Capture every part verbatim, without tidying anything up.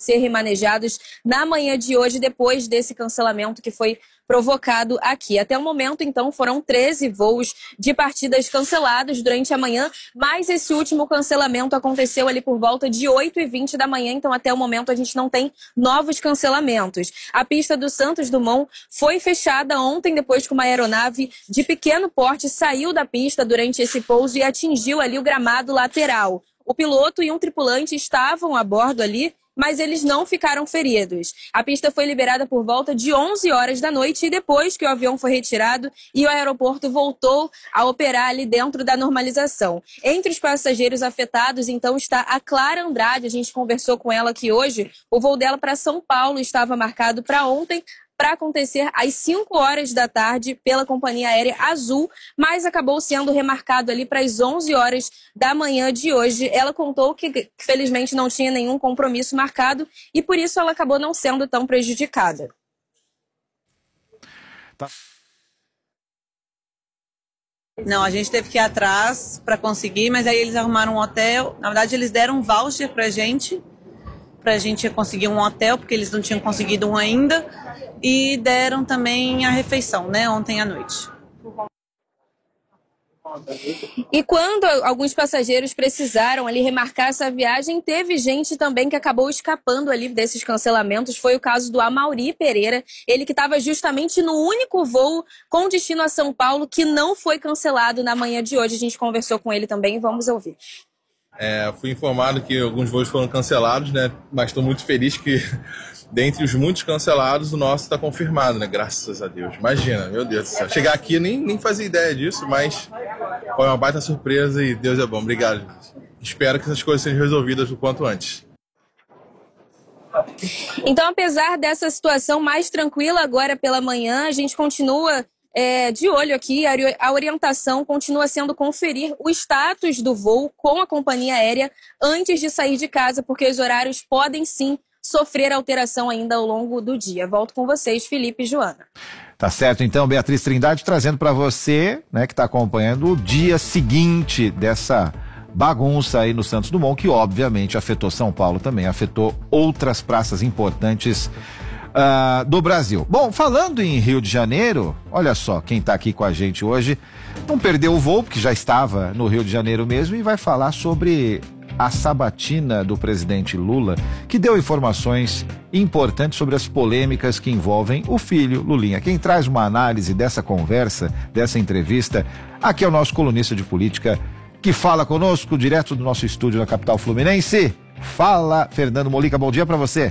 ser remanejados na manhã de hoje, depois desse cancelamento que foi provocado aqui. Até o momento, então, foram treze voos de partidas cancelados durante a manhã, mas esse último cancelamento aconteceu ali por volta de oito e vinte da manhã, então até o momento a gente não tem novos cancelamentos. A pista do Santos Dumont foi fechada ontem, depois que uma aeronave de pequeno porte saiu da pista durante esse pouso e atingiu ali o gramado lateral. O piloto e um tripulante estavam a bordo ali, mas eles não ficaram feridos. A pista foi liberada por volta de onze horas da noite e depois que o avião foi retirado e o aeroporto voltou a operar ali dentro da normalização. Entre os passageiros afetados, então, está a Clara Andrade. A gente conversou com ela aqui hoje. O voo dela para São Paulo estava marcado para ontem, para acontecer às cinco horas da tarde pela companhia aérea Azul, mas acabou sendo remarcado ali para as onze horas da manhã de hoje. Ela contou que, felizmente, não tinha nenhum compromisso marcado e, por isso, ela acabou não sendo tão prejudicada. Tá. Não, a gente teve que ir atrás para conseguir, mas aí eles arrumaram um hotel. Na verdade, eles deram um voucher para a gente, para a gente conseguir um hotel, porque eles não tinham conseguido um ainda. E deram também a refeição, né, ontem à noite. E quando alguns passageiros precisaram ali remarcar essa viagem, teve gente também que acabou escapando ali desses cancelamentos. Foi o caso do Amauri Pereira, ele que estava justamente no único voo com destino a São Paulo que não foi cancelado na manhã de hoje. A gente conversou com ele também, vamos ouvir. É, fui informado que alguns voos foram cancelados, né, mas estou muito feliz que dentre os muitos cancelados, o nosso está confirmado, né? Graças a Deus. Imagina, meu Deus do céu. Chegar aqui, eu nem, nem fazia ideia disso, mas foi uma baita surpresa e Deus é bom. Obrigado, gente. Espero que essas coisas sejam resolvidas o quanto antes. Então, apesar dessa situação mais tranquila agora pela manhã, a gente continua é, de olho aqui. A orientação continua sendo conferir o status do voo com a companhia aérea antes de sair de casa, porque os horários podem sim sofrer alteração ainda ao longo do dia. Volto com vocês, Felipe e Joana. Tá certo, então, Beatriz Trindade trazendo para você, né, que está acompanhando o dia seguinte dessa bagunça aí no Santos Dumont, que obviamente afetou São Paulo também, afetou outras praças importantes uh, do Brasil. Bom, falando em Rio de Janeiro, olha só, quem está aqui com a gente hoje não perdeu o voo, porque já estava no Rio de Janeiro mesmo, e vai falar sobre a sabatina do presidente Lula, que deu informações importantes sobre as polêmicas que envolvem o filho Lulinha. Quem traz uma análise dessa conversa, dessa entrevista, aqui é o nosso colunista de política, que fala conosco direto do nosso estúdio na capital fluminense. Fala, Fernando Molica, bom dia para você.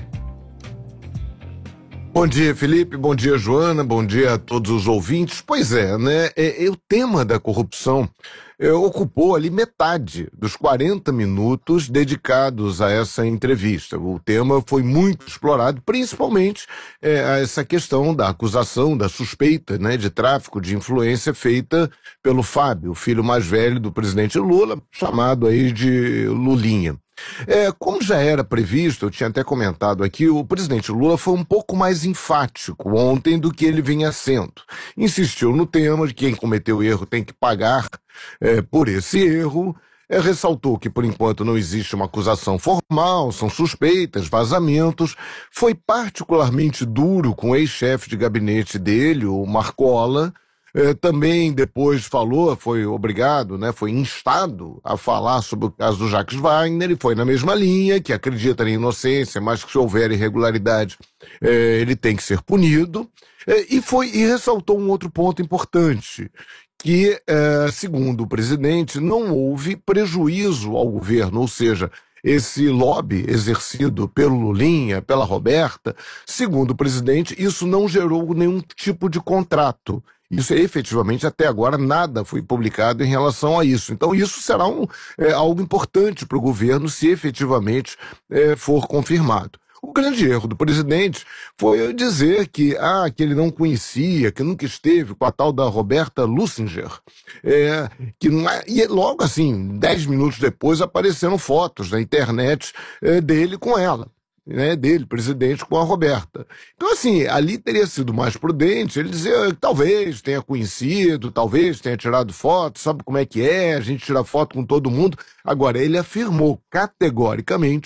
Bom dia, Felipe, bom dia, Joana, bom dia a todos os ouvintes. Pois é, né, é, é o tema da corrupção é, ocupou ali metade dos quarenta minutos dedicados a essa entrevista. O tema foi muito explorado, principalmente é, a essa questão da acusação, da suspeita, né, de tráfico de influência feita pelo Fábio, o filho mais velho do presidente Lula, chamado aí de Lulinha. É, como já era previsto, eu tinha até comentado aqui, o presidente Lula foi um pouco mais enfático ontem do que ele vinha sendo. Insistiu no tema de que quem cometeu erro tem que pagar é, por esse erro. É, ressaltou que, por enquanto, não existe uma acusação formal, são suspeitas, vazamentos. Foi particularmente duro com o ex-chefe de gabinete dele, o Marcola. É, também depois falou, foi obrigado, né, foi instado a falar sobre o caso do Jacques Wagner, e foi na mesma linha, que acredita na inocência, mas que se houver irregularidade, é, ele tem que ser punido. É, e, foi, e ressaltou um outro ponto importante, que, é, segundo o presidente, não houve prejuízo ao governo, ou seja, esse lobby exercido pelo Lulinha, pela Roberta, segundo o presidente, isso não gerou nenhum tipo de contrato. Isso efetivamente, até agora, nada foi publicado em relação a isso. Então, isso será um, é, algo importante para o governo se efetivamente é, for confirmado. O grande erro do presidente foi dizer que, ah, que ele não conhecia, que nunca esteve com a tal da Roberta Lussinger. É, que não é, e logo assim, dez minutos depois, apareceram fotos na internet é, dele com ela. Né, dele, presidente, com a Roberta. Então, assim, ali teria sido mais prudente ele dizer que talvez tenha conhecido, talvez tenha tirado foto, sabe como é que é, a gente tira foto com todo mundo. Agora, ele afirmou categoricamente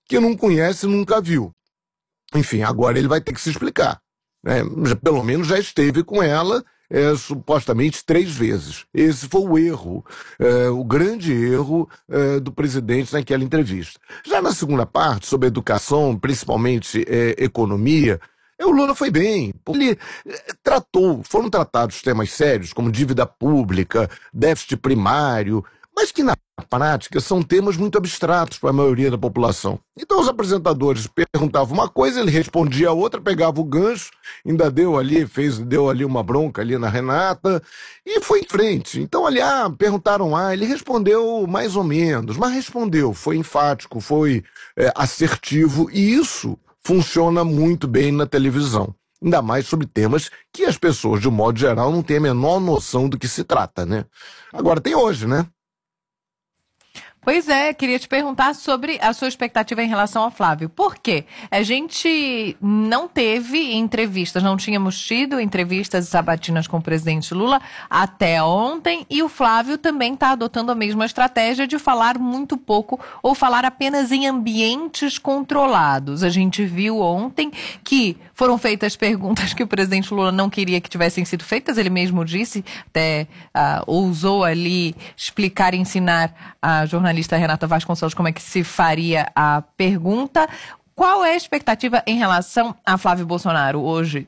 que não conhece, nunca viu. Enfim, agora ele vai ter que se explicar. Né? Pelo menos já esteve com ela é, supostamente três vezes. Esse foi o erro, é, o grande erro é, do presidente naquela entrevista. Já na segunda parte, sobre educação, principalmente é, economia, o Lula foi bem. Ele tratou, foram tratados temas sérios, como dívida pública, déficit primário, mas que na prática são temas muito abstratos para a maioria da população. Então os apresentadores perguntavam uma coisa, ele respondia a outra, pegava o gancho, ainda deu ali, fez, deu ali uma bronca ali na Renata e foi em frente. Então ali, ah, perguntaram ah, ele respondeu mais ou menos, mas respondeu, foi enfático, foi é, assertivo, e isso funciona muito bem na televisão. Ainda mais sobre temas que as pessoas, de um modo geral, não têm a menor noção do que se trata, né? Agora tem hoje, né? Pois é, queria te perguntar sobre a sua expectativa em relação ao Flávio. Por quê? A gente não teve entrevistas, não tínhamos tido entrevistas sabatinas com o presidente Lula até ontem, e o Flávio também está adotando a mesma estratégia de falar muito pouco ou falar apenas em ambientes controlados. A gente viu ontem que foram feitas perguntas que o presidente Lula não queria que tivessem sido feitas, ele mesmo disse, até uh, ousou ali explicar e ensinar a jornalista A Renata Vasconcelos como é que se faria a pergunta. Qual é a expectativa em relação a Flávio Bolsonaro hoje?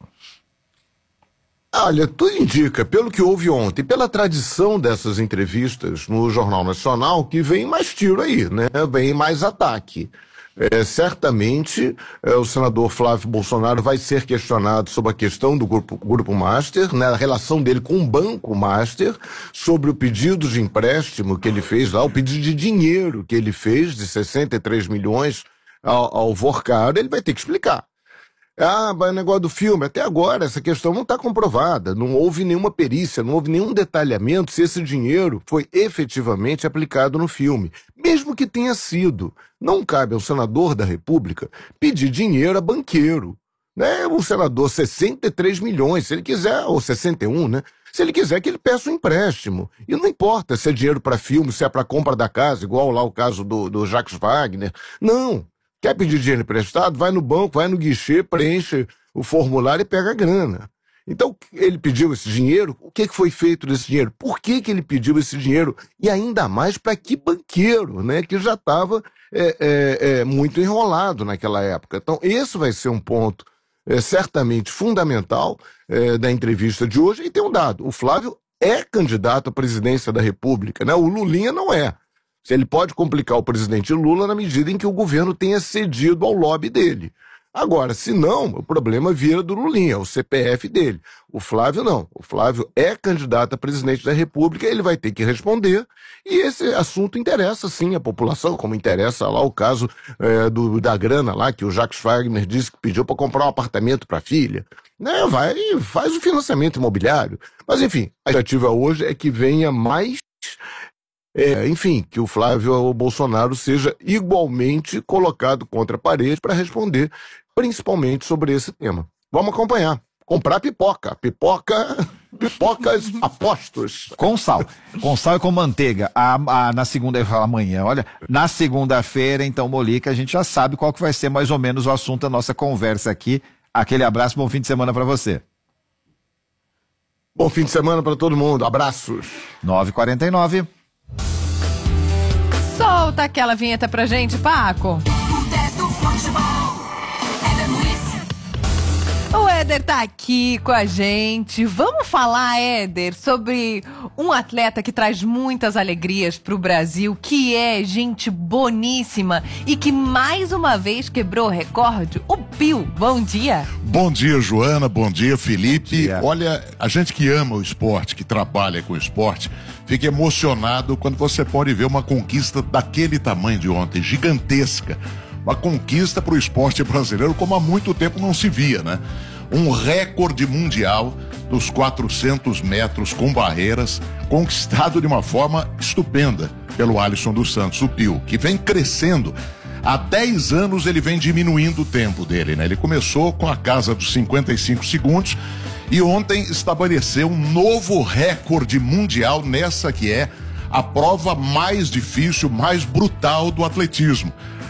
Olha, tudo indica, pelo que houve ontem, pela tradição dessas entrevistas no Jornal Nacional, que vem mais tiro aí, né? Vem mais ataque. É, certamente é, o senador Flávio Bolsonaro vai ser questionado sobre a questão do grupo, grupo Master, né, a relação dele com o Banco Master, sobre o pedido de empréstimo que ele fez lá, o pedido de dinheiro que ele fez de sessenta e três milhões ao, ao Vorcaro. Ele vai ter que explicar. Ah, mas o negócio do filme, até agora essa questão não está comprovada, não houve nenhuma perícia, não houve nenhum detalhamento se esse dinheiro foi efetivamente aplicado no filme, mesmo que tenha sido. Não cabe ao senador da República pedir dinheiro a banqueiro, né? O senador, sessenta e três milhões, se ele quiser, ou sessenta e um, né? Se ele quiser que ele peça um empréstimo. E não importa se é dinheiro para filme, se é para compra da casa, igual lá o caso do, do Jacques Wagner. Não. Quer pedir dinheiro emprestado? Vai no banco, vai no guichê, preenche o formulário e pega a grana. Então, ele pediu esse dinheiro, o que foi feito desse dinheiro? Por que que ele pediu esse dinheiro? E ainda mais para que banqueiro, né? Que já estava é, é, é, muito enrolado naquela época. Então, esse vai ser um ponto é, certamente fundamental é, da entrevista de hoje. E tem um dado, o Flávio é candidato à presidência da República, né? O Lulinha não é. Ele pode complicar o presidente Lula na medida em que o governo tenha cedido ao lobby dele. Agora, se não, o problema vira do Lulinha, o C P F dele. O Flávio não. O Flávio é candidato a presidente da República, ele vai ter que responder, e esse assunto interessa sim a população, como interessa lá o caso é, do, da grana lá, que o Jacques Wagner disse que pediu para comprar um apartamento para a filha. Né, vai, faz o financiamento imobiliário. Mas enfim, a expectativa hoje é que venha mais... É, enfim, que o Flávio Bolsonaro seja igualmente colocado contra a parede para responder, principalmente sobre esse tema. Vamos acompanhar. Comprar pipoca. Pipoca, pipocas apostos. Com sal. Com sal e com manteiga. A, a, na segunda, eu falo amanhã, olha, na segunda-feira, então, Molica, a gente já sabe qual que vai ser mais ou menos o assunto da nossa conversa aqui. Aquele abraço, bom fim de semana para você. Bom fim de semana para todo mundo. Abraços. nove e quarenta e nove. Solta aquela vinheta pra gente, Paco. O Éder tá aqui com a gente. Vamos falar, Éder, sobre um atleta que traz muitas alegrias pro Brasil, que é gente boníssima e que mais uma vez quebrou o recorde, o Pio. Bom dia. Bom dia, Joana. Bom dia, Felipe. Bom dia. Olha, a gente que ama o esporte, que trabalha com o esporte, fica emocionado quando você pode ver uma conquista daquele tamanho de ontem, gigantesca. Uma conquista para o esporte brasileiro como há muito tempo não se via, né? Um recorde mundial dos quatrocentos metros com barreiras, conquistado de uma forma estupenda pelo Alisson dos Santos, o Pio, que vem crescendo. Há dez anos ele vem diminuindo o tempo dele, né? Ele começou com a casa dos cinquenta e cinco segundos e ontem estabeleceu um novo recorde mundial nessa que é a prova mais difícil, mais brutal do atletismo.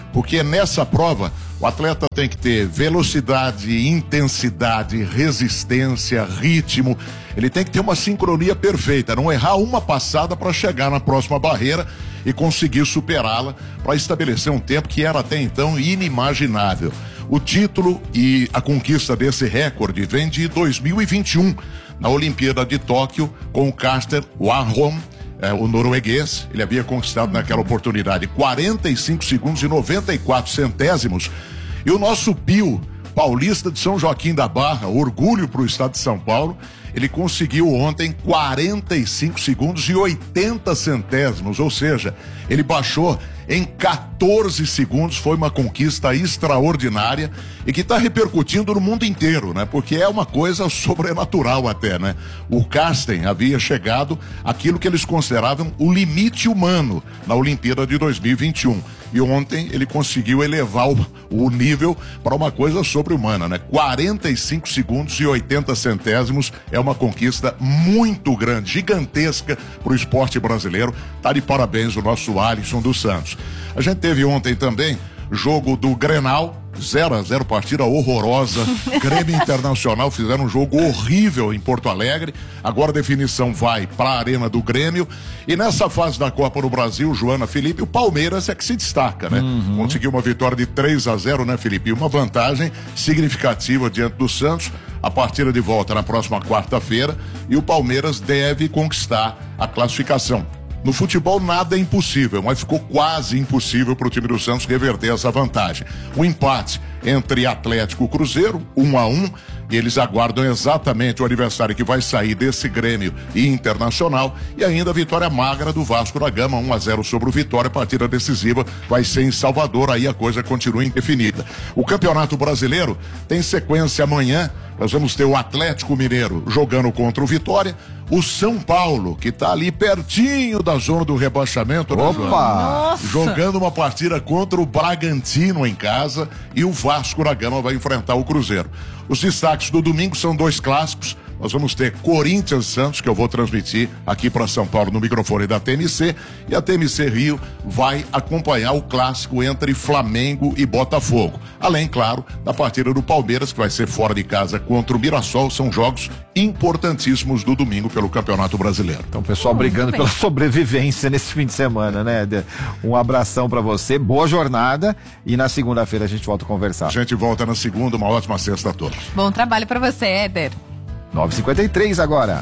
porque nessa prova o atleta tem que ter velocidade, intensidade, resistência, ritmo. Ele tem que ter uma sincronia perfeita, não errar uma passada para chegar na próxima barreira e conseguir superá-la para estabelecer um tempo que era até então inimaginável. O título e a conquista desse recorde vem de dois mil e vinte e um, na Olimpíada de Tóquio, com o Karsten Warholm, é, o norueguês. Ele havia conquistado naquela oportunidade quarenta e cinco segundos e noventa e quatro centésimos. E o nosso Pio, paulista de São Joaquim da Barra, orgulho para o estado de São Paulo, ele conseguiu ontem quarenta e cinco segundos e oitenta centésimos, ou seja, ele baixou em quatorze segundos. Foi uma conquista extraordinária e que está repercutindo no mundo inteiro, né? Porque é uma coisa sobrenatural até, né? O Karsten havia chegado àquilo que eles consideravam o limite humano na Olimpíada de dois mil e vinte e um. E ontem ele conseguiu elevar o, o nível para uma coisa sobre-humana, né? quarenta e cinco segundos e oitenta centésimos é uma conquista muito grande, gigantesca para o esporte brasileiro. Tá de parabéns o nosso Alisson dos Santos. A gente teve ontem também jogo do Grenal, zero a zero, partida horrorosa. Grêmio Internacional fizeram um jogo horrível em Porto Alegre. Agora a definição vai para a Arena do Grêmio. E nessa fase da Copa no Brasil, Joana, Felipe, o Palmeiras é que se destaca, né? Uhum. Conseguiu uma vitória de três a zero, né, Felipe? E uma vantagem significativa diante do Santos. A partida de volta na próxima quarta-feira e o Palmeiras deve conquistar a classificação. No futebol nada é impossível, mas ficou quase impossível para o time do Santos reverter essa vantagem. O empate entre Atlético e Cruzeiro, um a um, e eles aguardam exatamente o adversário que vai sair desse Grêmio e Internacional, e ainda a vitória magra do Vasco da Gama, um a zero sobre o Vitória. A partida decisiva vai ser em Salvador, aí a coisa continua indefinida. O Campeonato Brasileiro tem sequência amanhã. Nós vamos ter o Atlético Mineiro jogando contra o Vitória, o São Paulo, que está ali pertinho da zona do rebaixamento, né, Opa! jogando uma partida contra o Bragantino em casa, e o Vasco da Gama vai enfrentar o Cruzeiro. Os destaques do domingo são dois clássicos. Nós vamos ter Corinthians e Santos, que eu vou transmitir aqui para São Paulo no microfone da T M C, e a T M C Rio vai acompanhar o clássico entre Flamengo e Botafogo. Além, claro, da partida do Palmeiras, que vai ser fora de casa contra o Mirassol. São jogos importantíssimos do domingo pelo Campeonato Brasileiro. Então, o pessoal brigando pela sobrevivência nesse fim de semana, né, Éder? Um abração para você, boa jornada, e na segunda-feira a gente volta a conversar. A gente volta na segunda, uma ótima sexta a todos. Bom trabalho para você, Éder. nove e cinquenta e três agora.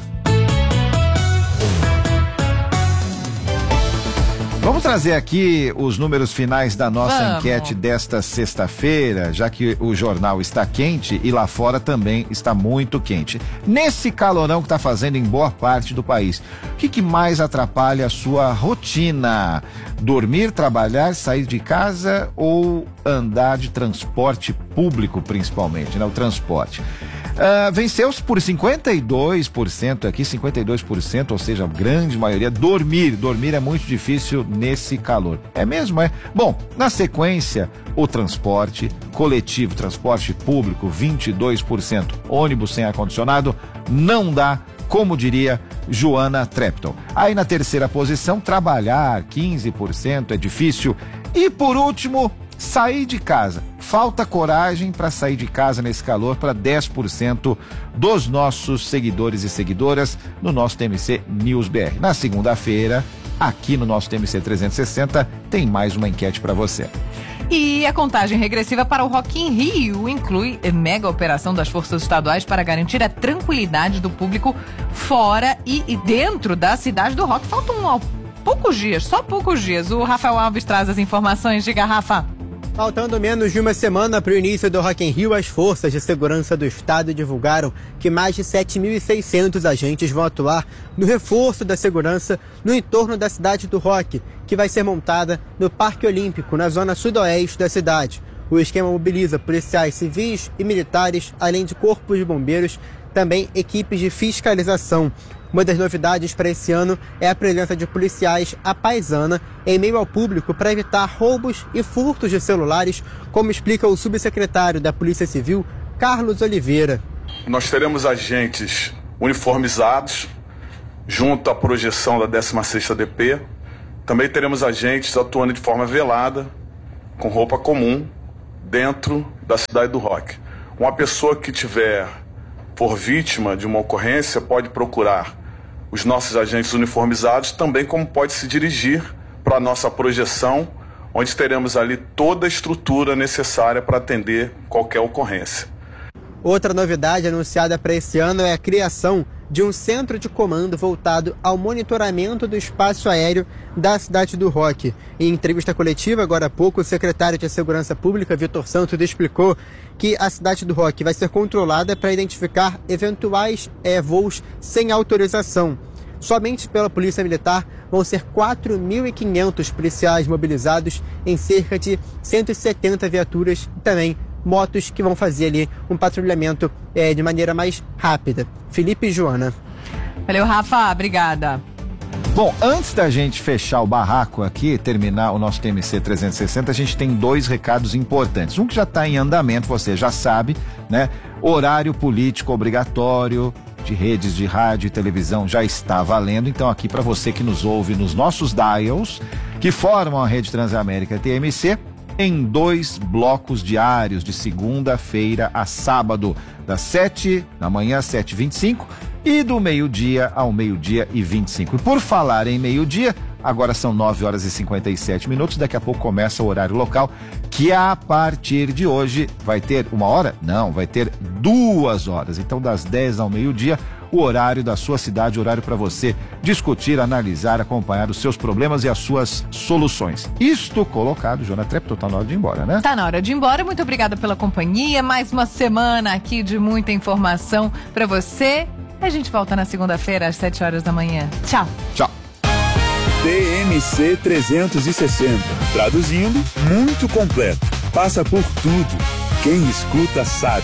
Vamos trazer aqui os números finais da nossa Vamos. enquete desta sexta-feira, já que o jornal está quente e lá fora também está muito quente. Nesse calorão que está fazendo em boa parte do país, o que, que mais atrapalha a sua rotina? Dormir, trabalhar, sair de casa ou andar de transporte público, principalmente, né? O transporte. Uh, venceu-se por cinquenta e dois por cento aqui, cinquenta e dois por cento, ou seja, a grande maioria, dormir. Dormir é muito difícil nesse calor. É mesmo, é? Bom, na sequência, o transporte coletivo, transporte público, vinte e dois por cento. Ônibus sem ar-condicionado, não dá, como diria Joana Trepton. Aí na terceira posição, trabalhar, quinze por cento, é difícil. E por último, sair de casa. Falta coragem para sair de casa nesse calor para dez por cento dos nossos seguidores e seguidoras no nosso T M C News B R. Na segunda-feira, aqui no nosso T M C trezentos e sessenta, tem mais uma enquete para você. E a contagem regressiva para o Rock in Rio inclui mega operação das forças estaduais para garantir a tranquilidade do público fora e, e dentro da cidade do rock. Faltam poucos dias, só poucos dias. O Rafael Alves traz as informações. Diga, Rafa. Faltando menos de uma semana para o início do Rock in Rio, as forças de segurança do estado divulgaram que mais de sete mil e seiscentos agentes vão atuar no reforço da segurança no entorno da cidade do rock, que vai ser montada no Parque Olímpico, na zona sudoeste da cidade. O esquema mobiliza policiais civis e militares, além de corpos de bombeiros, também equipes de fiscalização. Uma das novidades para esse ano é a presença de policiais à paisana em meio ao público para evitar roubos e furtos de celulares, como explica o subsecretário da Polícia Civil, Carlos Oliveira. Nós teremos agentes uniformizados junto à projeção da décima sexta D P. Também teremos agentes atuando de forma velada com roupa comum dentro da cidade do rock. Uma pessoa que tiver, for vítima de uma ocorrência, pode procurar os nossos agentes uniformizados, também como pode se dirigir para a nossa projeção, onde teremos ali toda a estrutura necessária para atender qualquer ocorrência. Outra novidade anunciada para esse ano é a criação de um centro de comando voltado ao monitoramento do espaço aéreo da cidade do Rock. Em entrevista coletiva, agora há pouco, o secretário de Segurança Pública, Vitor Santos, explicou que a cidade do Rock vai ser controlada para identificar eventuais é, voos sem autorização. Somente pela Polícia Militar vão ser quatro mil e quinhentos policiais mobilizados em cerca de cento e setenta viaturas e também motos que vão fazer ali um patrulhamento é, de maneira mais rápida. Felipe e Joana. Valeu, Rafa. Obrigada. Bom, antes da gente fechar o barraco aqui, terminar o nosso T M C trezentos e sessenta, a gente tem dois recados importantes. Um que já está em andamento, você já sabe, né? Horário político obrigatório de redes de rádio e televisão já está valendo. Então, aqui para você que nos ouve nos nossos dials, que formam a Rede Transamérica T M C, em dois blocos diários, de segunda-feira a sábado, das sete da manhã às sete e vinte e cinco e do meio-dia ao meio-dia e vinte e cinco. E por falar em meio-dia, agora são nove horas e cinquenta e sete minutos, daqui a pouco começa o horário local, que a partir de hoje vai ter uma hora? Não, vai ter duas horas. Então, das dez ao meio-dia, o horário da sua cidade, horário para você discutir, analisar, acompanhar os seus problemas e as suas soluções. Isto colocado, Joana Treptow, tá na hora de ir embora, né? Tá na hora de ir embora. Muito obrigada pela companhia. Mais uma semana aqui de muita informação para você. A gente volta na segunda-feira às sete horas da manhã. Tchau. Tchau. T M C trezentos e sessenta. Traduzindo, muito completo. Passa por tudo. Quem escuta sabe.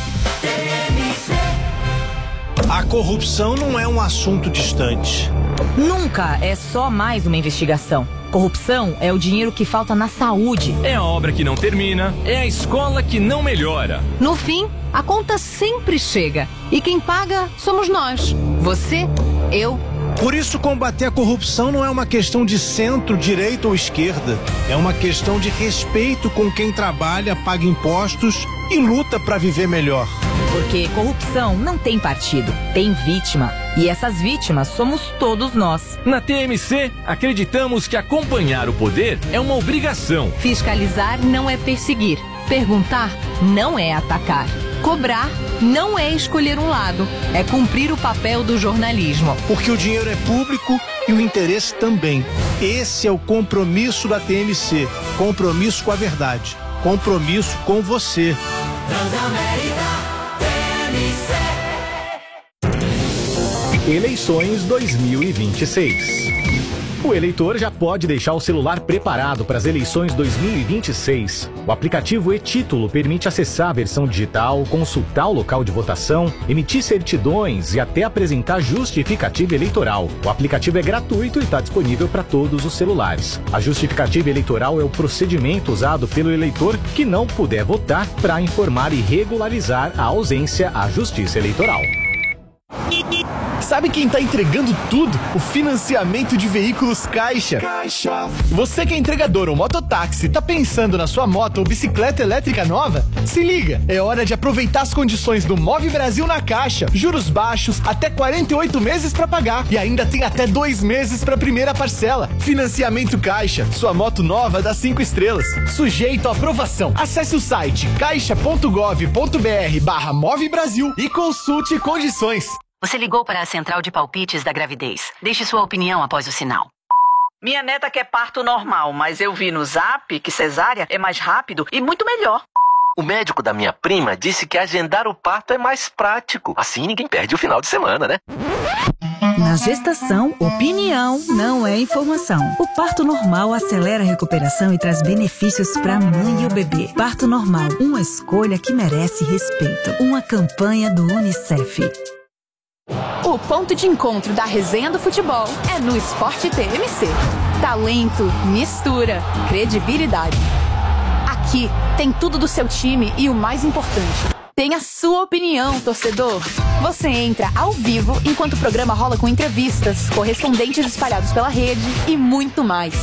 A corrupção não é um assunto distante. Nunca é só mais uma investigação. Corrupção é o dinheiro que falta na saúde. É a obra que não termina, é a escola que não melhora. No fim, a conta sempre chega. E quem paga somos nós. Você, eu. Por isso, combater a corrupção não é uma questão de centro, direita ou esquerda. É uma questão de respeito com quem trabalha, paga impostos e luta para viver melhor. Porque corrupção não tem partido, tem vítima. E essas vítimas somos todos nós. Na T M C, acreditamos que acompanhar o poder é uma obrigação. Fiscalizar não é perseguir. Perguntar não é atacar. Cobrar não é escolher um lado. É cumprir o papel do jornalismo. Porque o dinheiro é público e o interesse também. Esse é o compromisso da T M C. Compromisso com a verdade. Compromisso com você. Transamérica. Eleições dois mil e vinte e seis. O eleitor já pode deixar o celular preparado para as eleições dois mil e vinte e seis. O aplicativo e-Título permite acessar a versão digital, consultar o local de votação, emitir certidões e até apresentar justificativa eleitoral. O aplicativo é gratuito e está disponível para todos os celulares. A justificativa eleitoral é o procedimento usado pelo eleitor que não puder votar para informar e regularizar a ausência à Justiça Eleitoral. Sabe quem tá entregando tudo? O financiamento de veículos Caixa. Caixa. Você que é entregador ou mototáxi, tá pensando na sua moto ou bicicleta elétrica nova? Se liga, é hora de aproveitar as condições do Move Brasil na Caixa. Juros baixos, até quarenta e oito meses pra pagar e ainda tem até dois meses pra primeira parcela. Financiamento Caixa, sua moto nova dá cinco estrelas. Sujeito à aprovação. Acesse o site caixa ponto gov ponto br barra Move Brasil e consulte condições. Você ligou para a central de palpites da gravidez. Deixe sua opinião após o sinal. Minha neta quer parto normal, mas eu vi no Zap que cesárea é mais rápido e muito melhor. O médico da minha prima disse que agendar o parto é mais prático. Assim ninguém perde o final de semana, né? Na gestação, opinião não é informação. O parto normal acelera a recuperação e traz benefícios para a mãe e o bebê. Parto normal, uma escolha que merece respeito. Uma campanha do Unicef. O ponto de encontro da resenha do futebol é no Esporte T M C. Talento, mistura, credibilidade. Aqui tem tudo do seu time e o mais importante, tem a sua opinião, torcedor. Você entra ao vivo enquanto o programa rola com entrevistas, correspondentes espalhados pela rede e muito mais.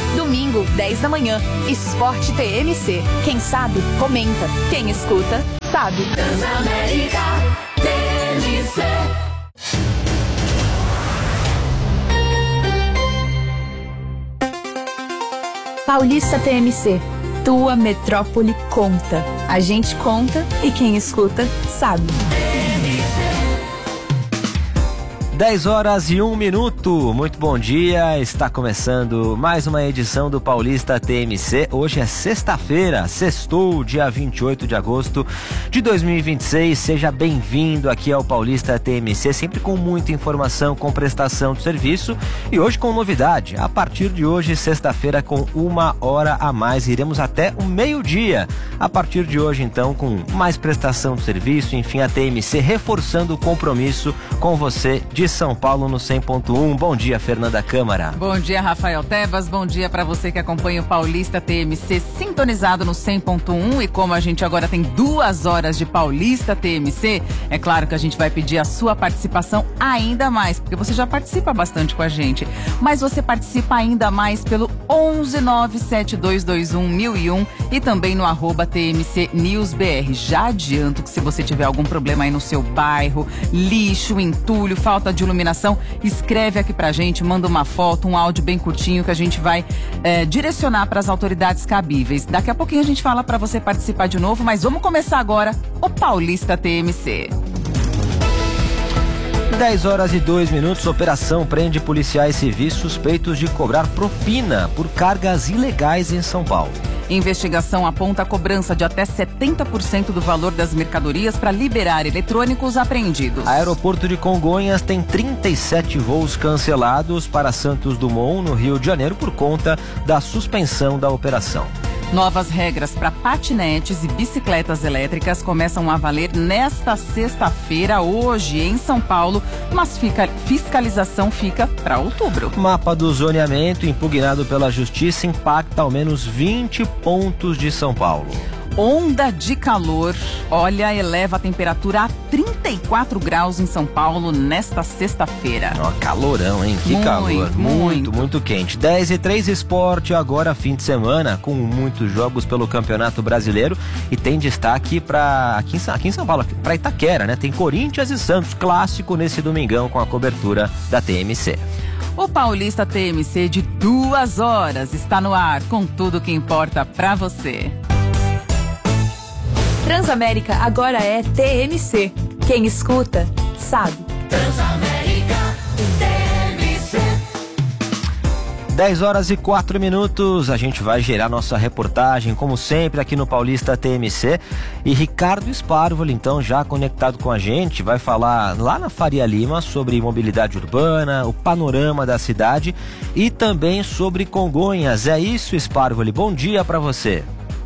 Domingo, dez da manhã, Esporte T M C. Quem sabe, comenta. Quem escuta, sabe. Transamérica T M C. Paulista T M C. Tua metrópole conta. A gente conta e quem escuta, sabe. dez horas e um minuto, muito bom dia, está começando mais uma edição do Paulista T M C. Hoje é sexta-feira, sextou, dia vinte e oito de agosto de dois mil e vinte e seis. Seja bem-vindo aqui ao Paulista T M C, sempre com muita informação, com prestação de serviço e hoje com novidade. A partir de hoje, sexta-feira, com uma hora a mais, iremos até o meio-dia. A partir de hoje, então, com mais prestação de serviço, enfim, a T M C reforçando o compromisso com você de São Paulo no cem ponto um. Bom dia, Fernanda Câmara. Bom dia, Rafael Tebas. Bom dia para você que acompanha o Paulista T M C sintonizado no cem ponto um. E como a gente agora tem duas horas de Paulista T M C, é claro que a gente vai pedir a sua participação ainda mais, porque você já participa bastante com a gente. Mas você participa ainda mais pelo onze nove sete dois dois um mil e um e também no arroba T M C News B R. Já adianto que se você tiver algum problema aí no seu bairro, lixo, entulho, falta de iluminação, escreve aqui pra gente, manda uma foto, um áudio bem curtinho que a gente vai é, direcionar para as autoridades cabíveis. Daqui a pouquinho a gente fala para você participar de novo, mas vamos começar agora o Paulista T M C. dez horas e dois minutos, operação prende policiais civis suspeitos de cobrar propina por cargas ilegais em São Paulo. Investigação aponta a cobrança de até setenta por cento do valor das mercadorias para liberar eletrônicos apreendidos. Aeroporto de Congonhas tem trinta e sete voos cancelados para Santos Dumont, no Rio de Janeiro, por conta da suspensão da operação. Novas regras para patinetes e bicicletas elétricas começam a valer nesta sexta-feira, hoje, em São Paulo, mas fica, fiscalização fica para outubro. Mapa do zoneamento impugnado pela Justiça impacta ao menos vinte pontos de São Paulo. Onda de calor, olha, eleva a temperatura a trinta e quatro graus em São Paulo nesta sexta-feira. Ó, calorão, hein? Que muito, calor. Muito, muito, muito quente. dez e três Esporte, agora fim de semana, com muitos jogos pelo Campeonato Brasileiro. E tem destaque para aqui, aqui em São Paulo, para Itaquera, né? Tem Corinthians e Santos, clássico nesse domingão com a cobertura da T M C. O Paulista T M C de duas horas está no ar, com tudo que importa para você. Transamérica agora é T M C. Quem escuta, sabe. Transamérica T M C. dez horas e quatro minutos, a gente vai gerar nossa reportagem, como sempre, aqui no Paulista T M C. E Ricardo Sparvoli, então, já conectado com a gente, vai falar lá na Faria Lima sobre mobilidade urbana, o panorama da cidade e também sobre Congonhas. É isso, Sparvoli, bom dia para você.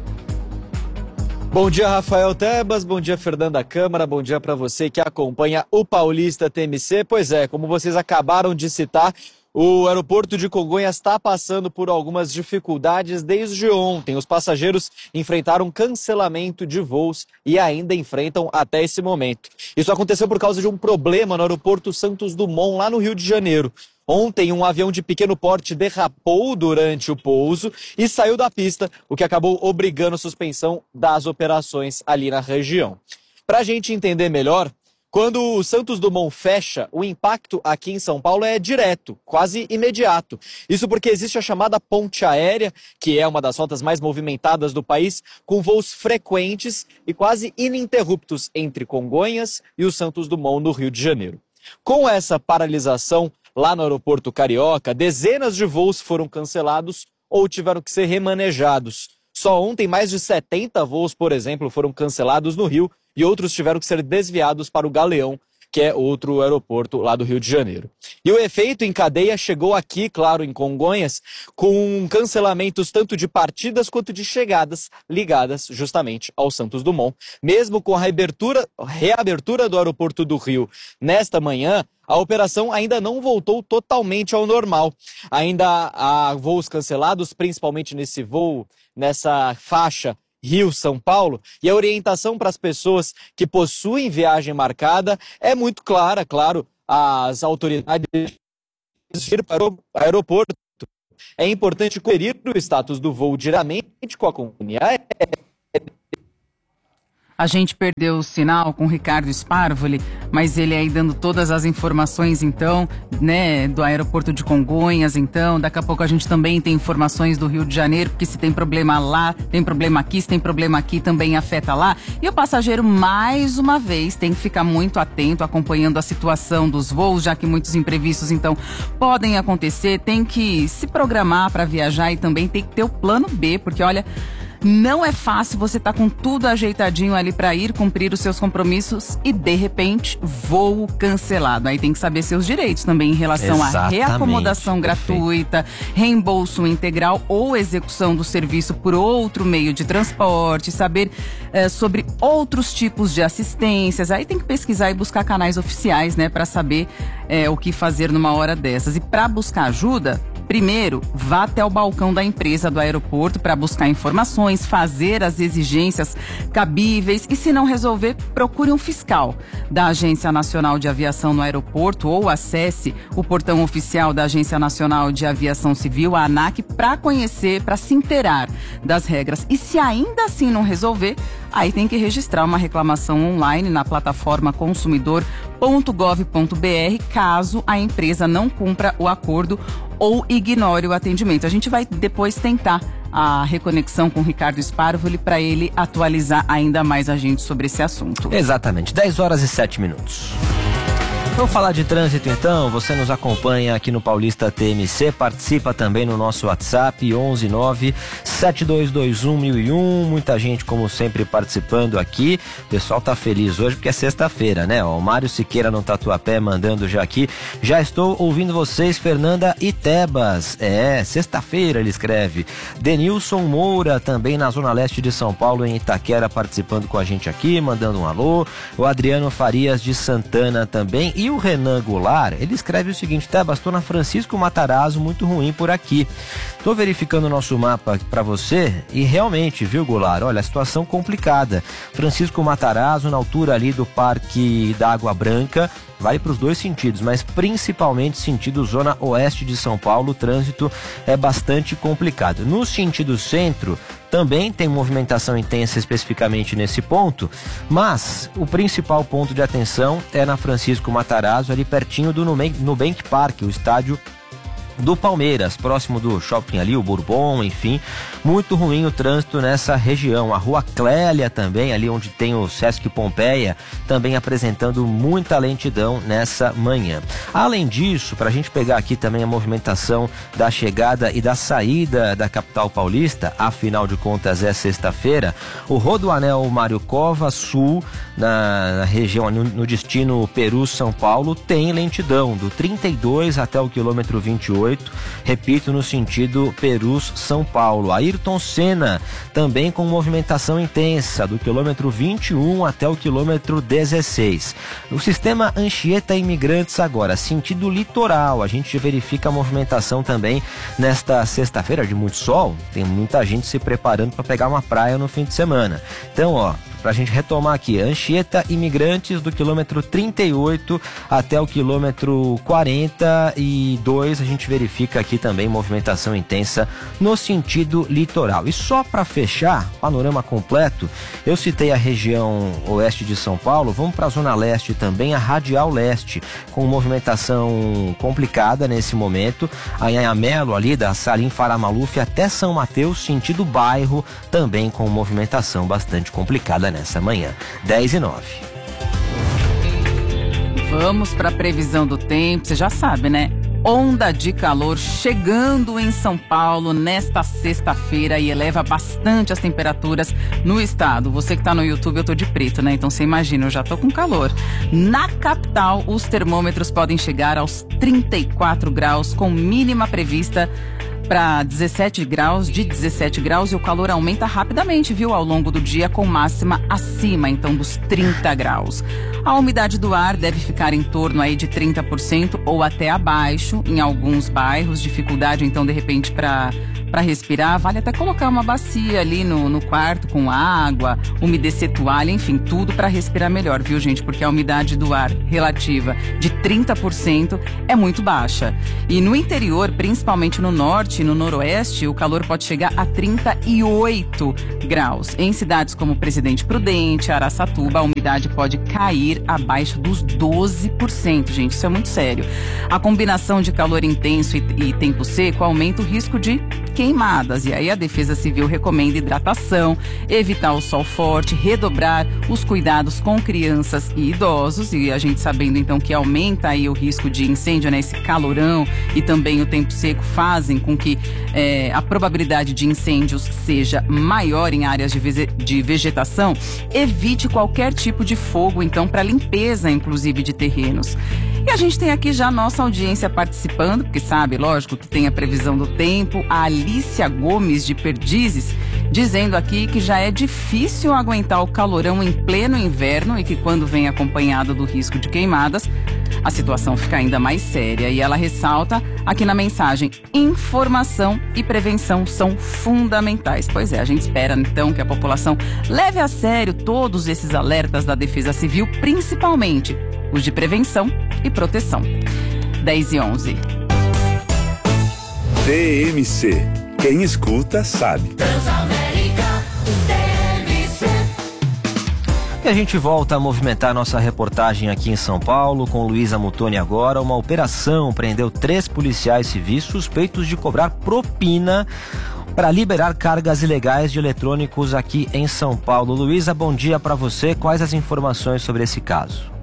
Bom dia, Rafael Tebas, bom dia, Fernanda Câmara, bom dia para você que acompanha o Paulista T M C. Pois é, como vocês acabaram de citar, o aeroporto de Congonhas está passando por algumas dificuldades desde ontem. Os passageiros enfrentaram cancelamento de voos e ainda enfrentam até esse momento. Isso aconteceu por causa de um problema no aeroporto Santos Dumont, lá no Rio de Janeiro. Ontem, um avião de pequeno porte derrapou durante o pouso e saiu da pista, o que acabou obrigando a suspensão das operações ali na região. Para a gente entender melhor, quando o Santos Dumont fecha, o impacto aqui em São Paulo é direto, quase imediato. Isso porque existe a chamada ponte aérea, que é uma das rotas mais movimentadas do país, com voos frequentes e quase ininterruptos entre Congonhas e o Santos Dumont, no Rio de Janeiro. Com essa paralisação lá no aeroporto Carioca, dezenas de voos foram cancelados ou tiveram que ser remanejados. Só ontem, mais de setenta voos, por exemplo, foram cancelados no Rio e outros tiveram que ser desviados para o Galeão, que é outro aeroporto lá do Rio de Janeiro. E o efeito em cadeia chegou aqui, claro, em Congonhas, com cancelamentos tanto de partidas quanto de chegadas ligadas justamente ao Santos Dumont. Mesmo com a reabertura, reabertura do aeroporto do Rio nesta manhã, a operação ainda não voltou totalmente ao normal. Ainda há voos cancelados, principalmente nesse voo, nessa faixa Rio-São Paulo, e a orientação para as pessoas que possuem viagem marcada é muito clara, claro, as autoridades ir para o aeroporto É importante conferir o status do voo diretamente com a companhia aérea. A gente perdeu o sinal com o Ricardo Sparvoli, mas ele aí dando todas as informações, então, né, do aeroporto de Congonhas, então, daqui a pouco a gente também tem informações do Rio de Janeiro, porque se tem problema lá, tem problema aqui, se tem problema aqui, também afeta lá. E o passageiro, mais uma vez, tem que ficar muito atento, acompanhando a situação dos voos, já que muitos imprevistos, então, podem acontecer, tem que se programar para viajar e também tem que ter o plano B, porque, olha... Não é fácil você estar tá com tudo ajeitadinho ali para ir cumprir os seus compromissos e, de repente, voo cancelado. Aí tem que saber seus direitos também em relação à reacomodação gratuita, reembolso integral ou execução do serviço por outro meio de transporte, saber eh, sobre outros tipos de assistências. Aí tem que pesquisar e buscar canais oficiais, né, para saber eh, o que fazer numa hora dessas. E para buscar ajuda... Primeiro, vá até o balcão da empresa do aeroporto para buscar informações, fazer as exigências cabíveis e, se não resolver, procure um fiscal da Agência Nacional de Aviação no aeroporto ou acesse o portão oficial da Agência Nacional de Aviação Civil, a ANAC, para conhecer, para se inteirar das regras. E se ainda assim não resolver, aí tem que registrar uma reclamação online na plataforma consumidor ponto gov ponto br caso a empresa não cumpra o acordo ou ignore o atendimento. A gente vai depois tentar a reconexão com o Ricardo Sparvoli para ele atualizar ainda mais a gente sobre esse assunto. Exatamente, dez horas e sete minutos. Vamos falar de trânsito então, você nos acompanha aqui no Paulista T M C, participa também no nosso WhatsApp onze nove sete dois dois um mil e um, muita gente como sempre participando aqui, o pessoal tá feliz hoje porque é sexta-feira, né? Ó, o Mário Siqueira no Tatuapé mandando já aqui, já estou ouvindo vocês, Fernanda Itebas, é, sexta-feira ele escreve, Denilson Moura também na Zona Leste de São Paulo em Itaquera participando com a gente aqui, mandando um alô, o Adriano Farias de Santana também. E o Renan Goulart, ele escreve o seguinte, Tebas, estou na Francisco Matarazzo, muito ruim por aqui. Estou verificando o nosso mapa para você e realmente, viu, Goulart, olha, a situação complicada. Francisco Matarazzo, na altura ali do Parque da Água Branca, vale para os dois sentidos, mas principalmente sentido zona oeste de São Paulo, o trânsito é bastante complicado. No sentido centro, também tem movimentação intensa especificamente nesse ponto, mas o principal ponto de atenção é na Francisco Matarazzo, ali pertinho do Nubank Park, o estádio do Palmeiras, próximo do shopping ali, o Bourbon, enfim, muito ruim o trânsito nessa região. A Rua Clélia também, ali onde tem o Sesc Pompeia, também apresentando muita lentidão nessa manhã. Além disso, para a gente pegar aqui também a movimentação da chegada e da saída da capital paulista, afinal de contas é sexta-feira, o Rodoanel Mário Cova Sul, na, na região, no, no destino Peru-São Paulo, tem lentidão do trinta e dois até o quilômetro vinte e oito, repito, no sentido Perus-São Paulo. Ayrton Senna também com movimentação intensa do quilômetro vinte e um até o quilômetro dezesseis. O sistema Anchieta Imigrantes agora, sentido litoral, a gente verifica a movimentação também nesta sexta-feira de muito sol, tem muita gente se preparando para pegar uma praia no fim de semana. Então, ó, pra gente retomar aqui, Anchieta Imigrantes do quilômetro trinta e oito até o quilômetro quarenta e dois, a gente verifica aqui também movimentação intensa no sentido litoral. E só para fechar, panorama completo, eu citei a região oeste de São Paulo, vamos para a zona leste também, a Radial Leste, com movimentação complicada nesse momento, a Anhangamelo ali da Salim Faramaluf até São Mateus, sentido bairro, também com movimentação bastante complicada nessa manhã, dez e nove. Vamos para a previsão do tempo, você já sabe, né? Onda de calor chegando em São Paulo nesta sexta-feira e eleva bastante as temperaturas no estado. Você que tá no YouTube, eu tô de preto, né? Então você imagina, eu já tô com calor. Na capital, os termômetros podem chegar aos trinta e quatro graus, com mínima prevista para dezessete graus, de dezessete graus, e o calor aumenta rapidamente, viu, ao longo do dia, com máxima acima, então, dos trinta graus. A umidade do ar deve ficar em torno aí de trinta por cento ou até abaixo em alguns bairros, dificuldade, então, de repente, para para respirar, vale até colocar uma bacia ali no, no quarto com água, umedecer toalha, enfim, tudo para respirar melhor, viu, gente? Porque a umidade do ar relativa de trinta por cento é muito baixa. E no interior, principalmente no norte e no noroeste, o calor pode chegar a trinta e oito graus. Em cidades como Presidente Prudente, Araçatuba, a umidade pode cair abaixo dos doze por cento, gente, isso é muito sério. A combinação de calor intenso e, e tempo seco aumenta o risco de queimadas, e aí a Defesa Civil recomenda hidratação, evitar o sol forte, redobrar os cuidados com crianças e idosos, e a gente sabendo então que aumenta aí o risco de incêndio, né, esse calorão e também o tempo seco fazem com que é, a probabilidade de incêndios seja maior em áreas de, vege- de vegetação. Evite qualquer tipo de fogo, então, para limpeza, inclusive, de terrenos. E a gente tem aqui já a nossa audiência participando, porque sabe, lógico, que tem a previsão do tempo, a Alícia Gomes de Perdizes, dizendo aqui que já é difícil aguentar o calorão em pleno inverno e que quando vem acompanhado do risco de queimadas, a situação fica ainda mais séria. E ela ressalta aqui na mensagem: informação e prevenção são fundamentais. Pois é, a gente espera então que a população leve a sério todos esses alertas da Defesa Civil, principalmente os de prevenção e proteção. dez e onze. T M C. Quem escuta sabe. Transamérica T M C. E a gente volta a movimentar nossa reportagem aqui em São Paulo com Luísa Mutoni agora. Uma operação prendeu três policiais civis suspeitos de cobrar propina para liberar cargas ilegais de eletrônicos aqui em São Paulo. Luísa, bom dia para você. Quais as informações sobre esse caso?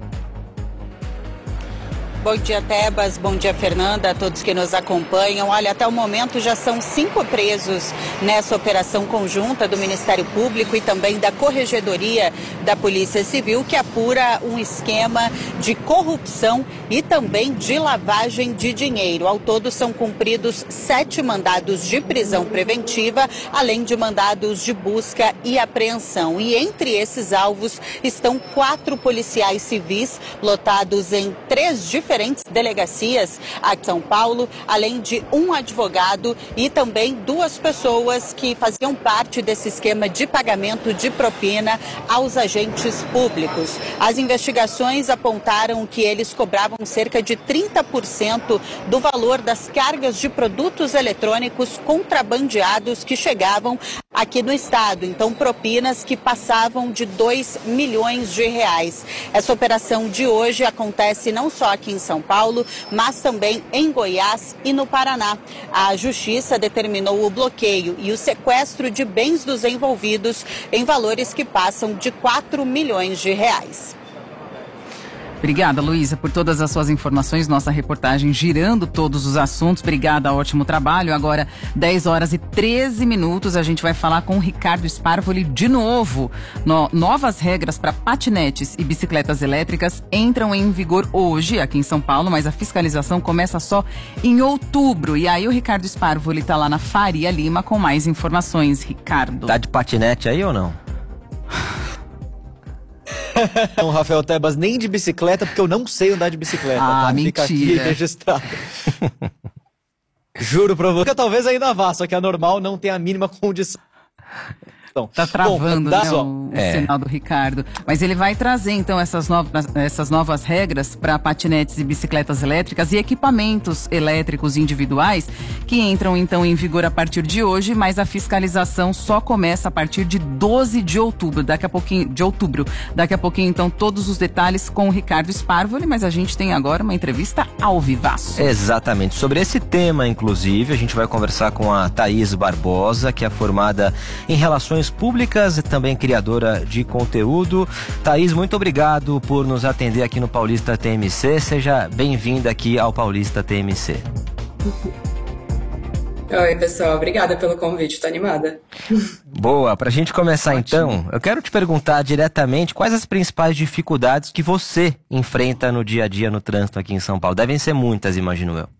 Bom dia, Tebas. Bom dia, Fernanda, a todos que nos acompanham. Olha, até o momento já são cinco presos nessa operação conjunta do Ministério Público e também da Corregedoria da Polícia Civil, que apura um esquema de corrupção e também de lavagem de dinheiro. Ao todo, são cumpridos sete mandados de prisão preventiva, além de mandados de busca e apreensão. E entre esses alvos estão quatro policiais civis lotados em três diferentes diferentes delegacias aqui em São Paulo, além de um advogado e também duas pessoas que faziam parte desse esquema de pagamento de propina aos agentes públicos. As investigações apontaram que eles cobravam cerca de trinta por cento do valor das cargas de produtos eletrônicos contrabandeados que chegavam aqui no estado. Então, propinas que passavam de dois milhões de reais. Essa operação de hoje acontece não só aqui em São Paulo, mas também em Goiás e no Paraná. A Justiça determinou o bloqueio e o sequestro de bens dos envolvidos em valores que passam de quatro milhões de reais. Obrigada, Luísa, por todas as suas informações. Nossa reportagem girando todos os assuntos. Obrigada, ótimo trabalho. Agora, dez horas e treze minutos, a gente vai falar com o Ricardo Sparvoli de novo. No, novas regras para patinetes e bicicletas elétricas entram em vigor hoje aqui em São Paulo, mas a fiscalização começa só em outubro. E aí o Ricardo Sparvoli está lá na Faria Lima com mais informações. Ricardo. Tá de patinete aí ou não? Não, Rafael Tebas, nem de bicicleta, porque eu não sei andar de bicicleta. Ah, tá? mentira. Fica aqui registrado. Juro pra você. Talvez ainda vá, só que a normal não tem a mínima condição. Então, tá travando, bom, dá né, só. o, o É. sinal do Ricardo. Mas ele vai trazer, então, essas novas, essas novas regras para patinetes e bicicletas elétricas e equipamentos elétricos individuais que entram, então, em vigor a partir de hoje, mas a fiscalização só começa a partir de doze de outubro, daqui a pouquinho, de outubro. Daqui a pouquinho, então, todos os detalhes com o Ricardo Sparvoli, mas a gente tem agora uma entrevista ao vivaço. Exatamente. Sobre esse tema, inclusive, a gente vai conversar com a Thaís Barbosa, que é formada em Relações Públicas e também criadora de conteúdo. Thaís, muito obrigado por nos atender aqui no Paulista T M C. Seja bem-vinda aqui ao Paulista T M C. Oi, pessoal. Obrigada pelo convite. Tô animada. Boa, pra gente começar então, eu quero te perguntar diretamente quais as principais dificuldades que você enfrenta no dia a dia no trânsito aqui em São Paulo. Devem ser muitas, imagino eu.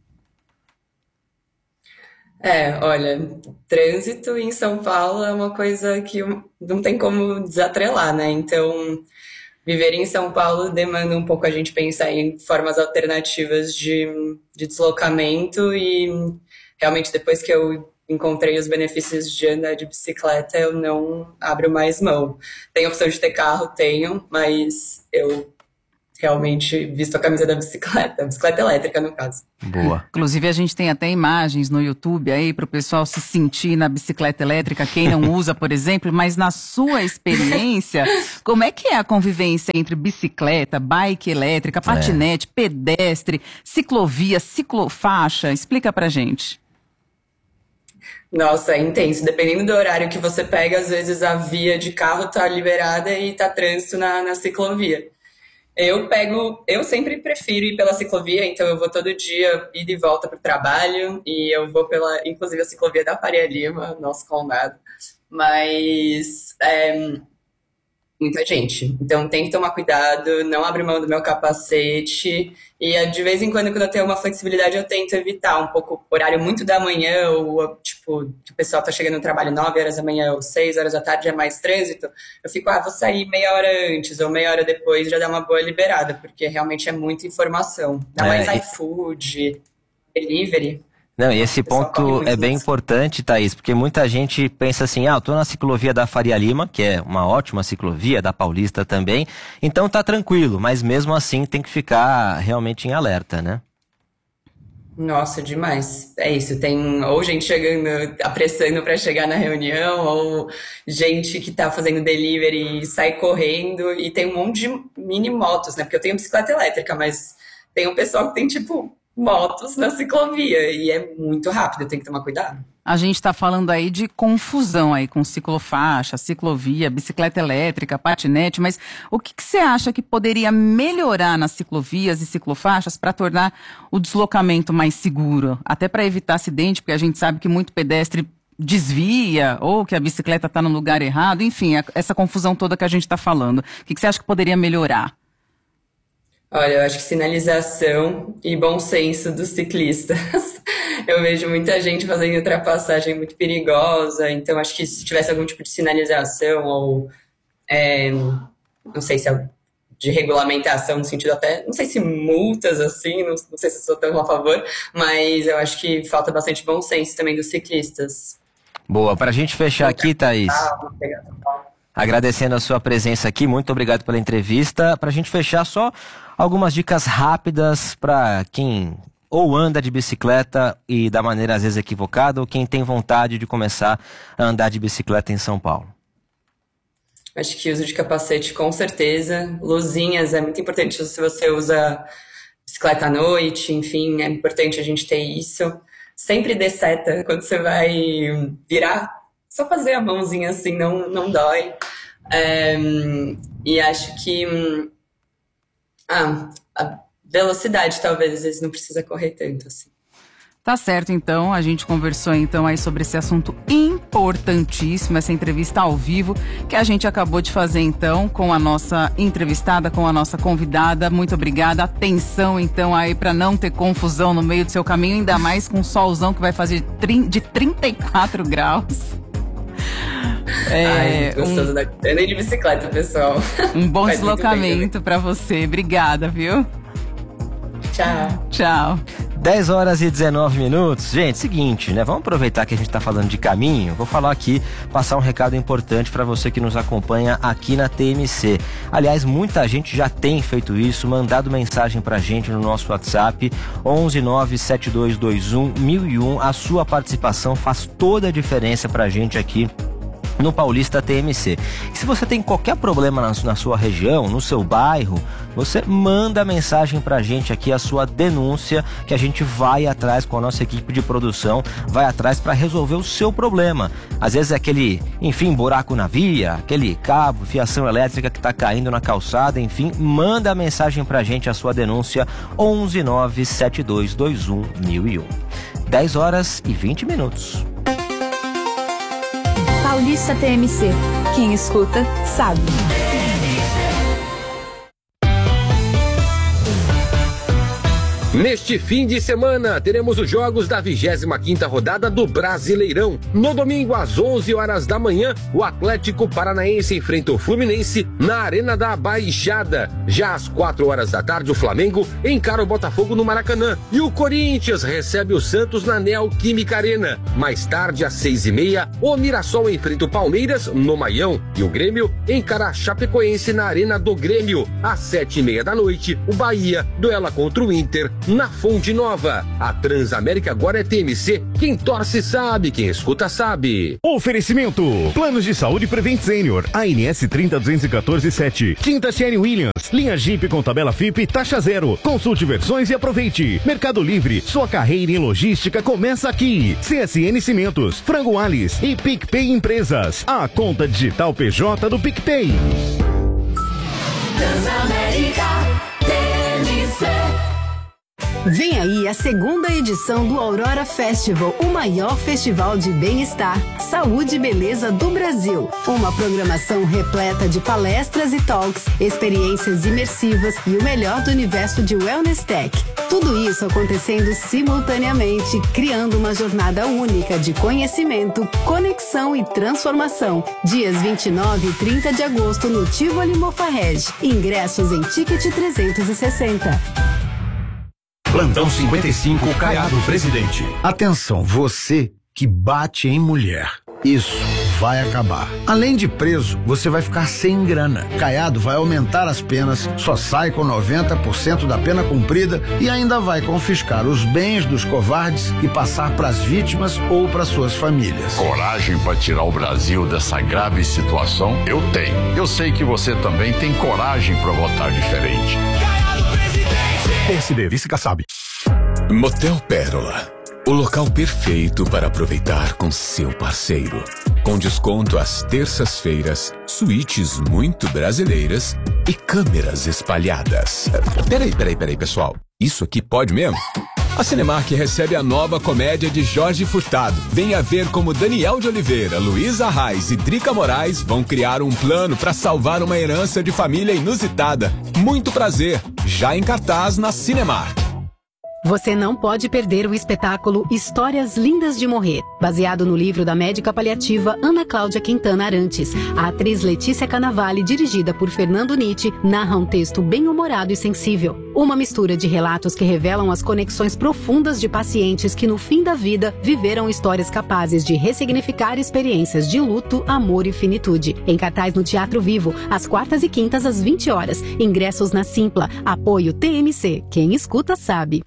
É, olha, trânsito em São Paulo é uma coisa que não tem como desatrelar, né? Então, viver em São Paulo demanda um pouco a gente pensar em formas alternativas de, de deslocamento e realmente depois que eu encontrei os benefícios de andar de bicicleta, eu não abro mais mão. Tenho a opção de ter carro? Tenho, mas eu realmente visto a camisa da bicicleta, bicicleta elétrica no caso. Boa. Inclusive a gente tem até imagens no YouTube aí para o pessoal se sentir na bicicleta elétrica, quem não usa, por exemplo, mas na sua experiência, como é que é a convivência entre bicicleta, bike elétrica, patinete, é. pedestre, ciclovia, ciclofaixa? Explica pra gente. Nossa, é intenso. Dependendo do horário que você pega, às vezes a via de carro tá liberada e tá trânsito na, na ciclovia. Eu pego, eu sempre prefiro ir pela ciclovia, então eu vou todo dia ir de volta para o trabalho e eu vou pela, inclusive a ciclovia da Faria Lima, nosso condado, mas é, muita gente, então tem que tomar cuidado, não abrir mão do meu capacete e de vez em quando, quando eu tenho uma flexibilidade, eu tento evitar um pouco o horário muito da manhã, ou tipo, que o pessoal tá chegando no trabalho nove horas da manhã ou seis horas da tarde, é mais trânsito, eu fico, ah, vou sair meia hora antes ou meia hora depois, já dá uma boa liberada, porque realmente é muita informação, dá mais é, iFood, delivery. Não, e esse ponto é bem importante, Thaís, porque muita gente pensa assim, ah, eu tô na ciclovia da Faria Lima, que é uma ótima ciclovia, da Paulista também, então tá tranquilo, mas mesmo assim tem que ficar realmente em alerta, né? Nossa, demais. É isso, tem ou gente chegando, apressando para chegar na reunião, ou gente que tá fazendo delivery e sai correndo, e tem um monte de mini motos, né? Porque eu tenho bicicleta elétrica, mas tem um pessoal que tem, tipo, motos na ciclovia, e é muito rápido, tem que tomar cuidado. A gente está falando aí de confusão aí com ciclofaixa, ciclovia, bicicleta elétrica, patinete, mas o que, que você acha que poderia melhorar nas ciclovias e ciclofaixas para tornar o deslocamento mais seguro? Até para evitar acidente, porque a gente sabe que muito pedestre desvia ou que a bicicleta está no lugar errado, enfim, essa confusão toda que a gente está falando. O que, que você acha que poderia melhorar? Olha, eu acho que sinalização e bom senso dos ciclistas. Eu vejo muita gente fazendo ultrapassagem muito perigosa, então acho que se tivesse algum tipo de sinalização ou, é, não sei se é de regulamentação, no sentido até, não sei se multas assim, não, não sei se sou tão a favor, mas eu acho que falta bastante bom senso também dos ciclistas. Boa, pra gente fechar aqui, Thaís, agradecendo a sua presença aqui, muito obrigado pela entrevista. Pra gente fechar, só algumas dicas rápidas para quem ou anda de bicicleta e da maneira às vezes equivocada, ou quem tem vontade de começar a andar de bicicleta em São Paulo. Acho que uso de capacete com certeza, luzinhas é muito importante se você usa bicicleta à noite, enfim, é importante a gente ter isso. Sempre dê seta quando você vai virar, só fazer a mãozinha assim, não, não dói. É, e acho que ah, a velocidade talvez, às vezes não precisa correr tanto assim. Tá certo, então, a gente conversou então aí sobre esse assunto importantíssimo, essa entrevista ao vivo que a gente acabou de fazer então com a nossa entrevistada, com a nossa convidada. Muito obrigada, atenção então aí para não ter confusão no meio do seu caminho, ainda mais com o solzão que vai fazer de trinta e quatro graus. É, Ai, gostoso um, da nem de bicicleta, pessoal. Um bom deslocamento para você, obrigada, viu? Tchau. Tchau. dez horas e dezenove minutos. Gente, seguinte, né? Vamos aproveitar que a gente tá falando de caminho. Vou falar aqui, passar um recado importante para você que nos acompanha aqui na T M C. Aliás, muita gente já tem feito isso, mandado mensagem pra gente no nosso WhatsApp onze nove sete dois dois um mil e um. A sua participação faz toda a diferença pra gente aqui no Paulista T M C. E se você tem qualquer problema na, na sua região, no seu bairro, você manda mensagem pra gente aqui, a sua denúncia, que a gente vai atrás com a nossa equipe de produção, vai atrás para resolver o seu problema. Às vezes é aquele, enfim, buraco na via, aquele cabo, fiação elétrica que tá caindo na calçada, enfim, manda mensagem pra gente, a sua denúncia, onze nove sete dois dois um mil e um. dez horas e vinte minutos. Paulista T M C. Quem escuta, sabe. Neste fim de semana, teremos os jogos da vigésima quinta rodada do Brasileirão. No domingo, às onze horas da manhã, o Atlético Paranaense enfrenta o Fluminense na Arena da Baixada. Já às quatro horas da tarde, o Flamengo encara o Botafogo no Maracanã. E o Corinthians recebe o Santos na Neoquímica Arena. Mais tarde, às seis e meia, o Mirassol enfrenta o Palmeiras no Maião. E o Grêmio encara a Chapecoense na Arena do Grêmio. Às sete e meia da noite, o Bahia duela contra o Inter na Fonte Nova. A Transamérica agora é T M C. Quem torce sabe, quem escuta sabe. Oferecimento: Planos de Saúde Prevent Senior, A N S trinta duzentos e quatorze sete. Tinta Sherry Williams, linha Jeep com tabela F I P, taxa zero. Consulte versões e aproveite. Mercado Livre, sua carreira em logística começa aqui. C S N Cimentos, Frango Alice e PicPay Empresas. A conta digital P J do PicPay. Transamérica T M C. Vem aí a segunda edição do Aurora Festival, o maior festival de bem-estar, saúde e beleza do Brasil. Uma programação repleta de palestras e talks, experiências imersivas e o melhor do universo de Wellness Tech. Tudo isso acontecendo simultaneamente, criando uma jornada única de conhecimento, conexão e transformação. Dias vinte e nove e trinta de agosto no Tivoli Mofarrege. Ingressos em Ticket trezentos e sessenta. Plantão cinquenta e cinco, Caiado Presidente. Atenção, você que bate em mulher. Isso vai acabar. Além de preso, você vai ficar sem grana. Caiado vai aumentar as penas, só sai com noventa por cento da pena cumprida e ainda vai confiscar os bens dos covardes e passar para as vítimas ou para suas famílias. Coragem para tirar o Brasil dessa grave situação? Eu tenho. Eu sei que você também tem coragem para votar diferente. P S D, Vice Kassab. Motel Pérola, o local perfeito para aproveitar com seu parceiro. Com desconto às terças-feiras, suítes muito brasileiras e câmeras espalhadas. Peraí, peraí, peraí, pessoal. Isso aqui pode mesmo? A Cinemark recebe a nova comédia de Jorge Furtado. Venha ver como Daniel de Oliveira, Luísa Arraes e Drica Moraes vão criar um plano para salvar uma herança de família inusitada. Muito prazer, já em cartaz na Cinemark. Você não pode perder o espetáculo Histórias Lindas de Morrer, baseado no livro da médica paliativa Ana Cláudia Quintana Arantes. A atriz Letícia Cannavale, dirigida por Fernando Nitti, narra um texto bem-humorado e sensível. Uma mistura de relatos que revelam as conexões profundas de pacientes que, no fim da vida, viveram histórias capazes de ressignificar experiências de luto, amor e finitude. Em cartaz no Teatro Vivo, às quartas e quintas às vinte horas. Ingressos na Simpla. Apoio T M C. Quem escuta sabe.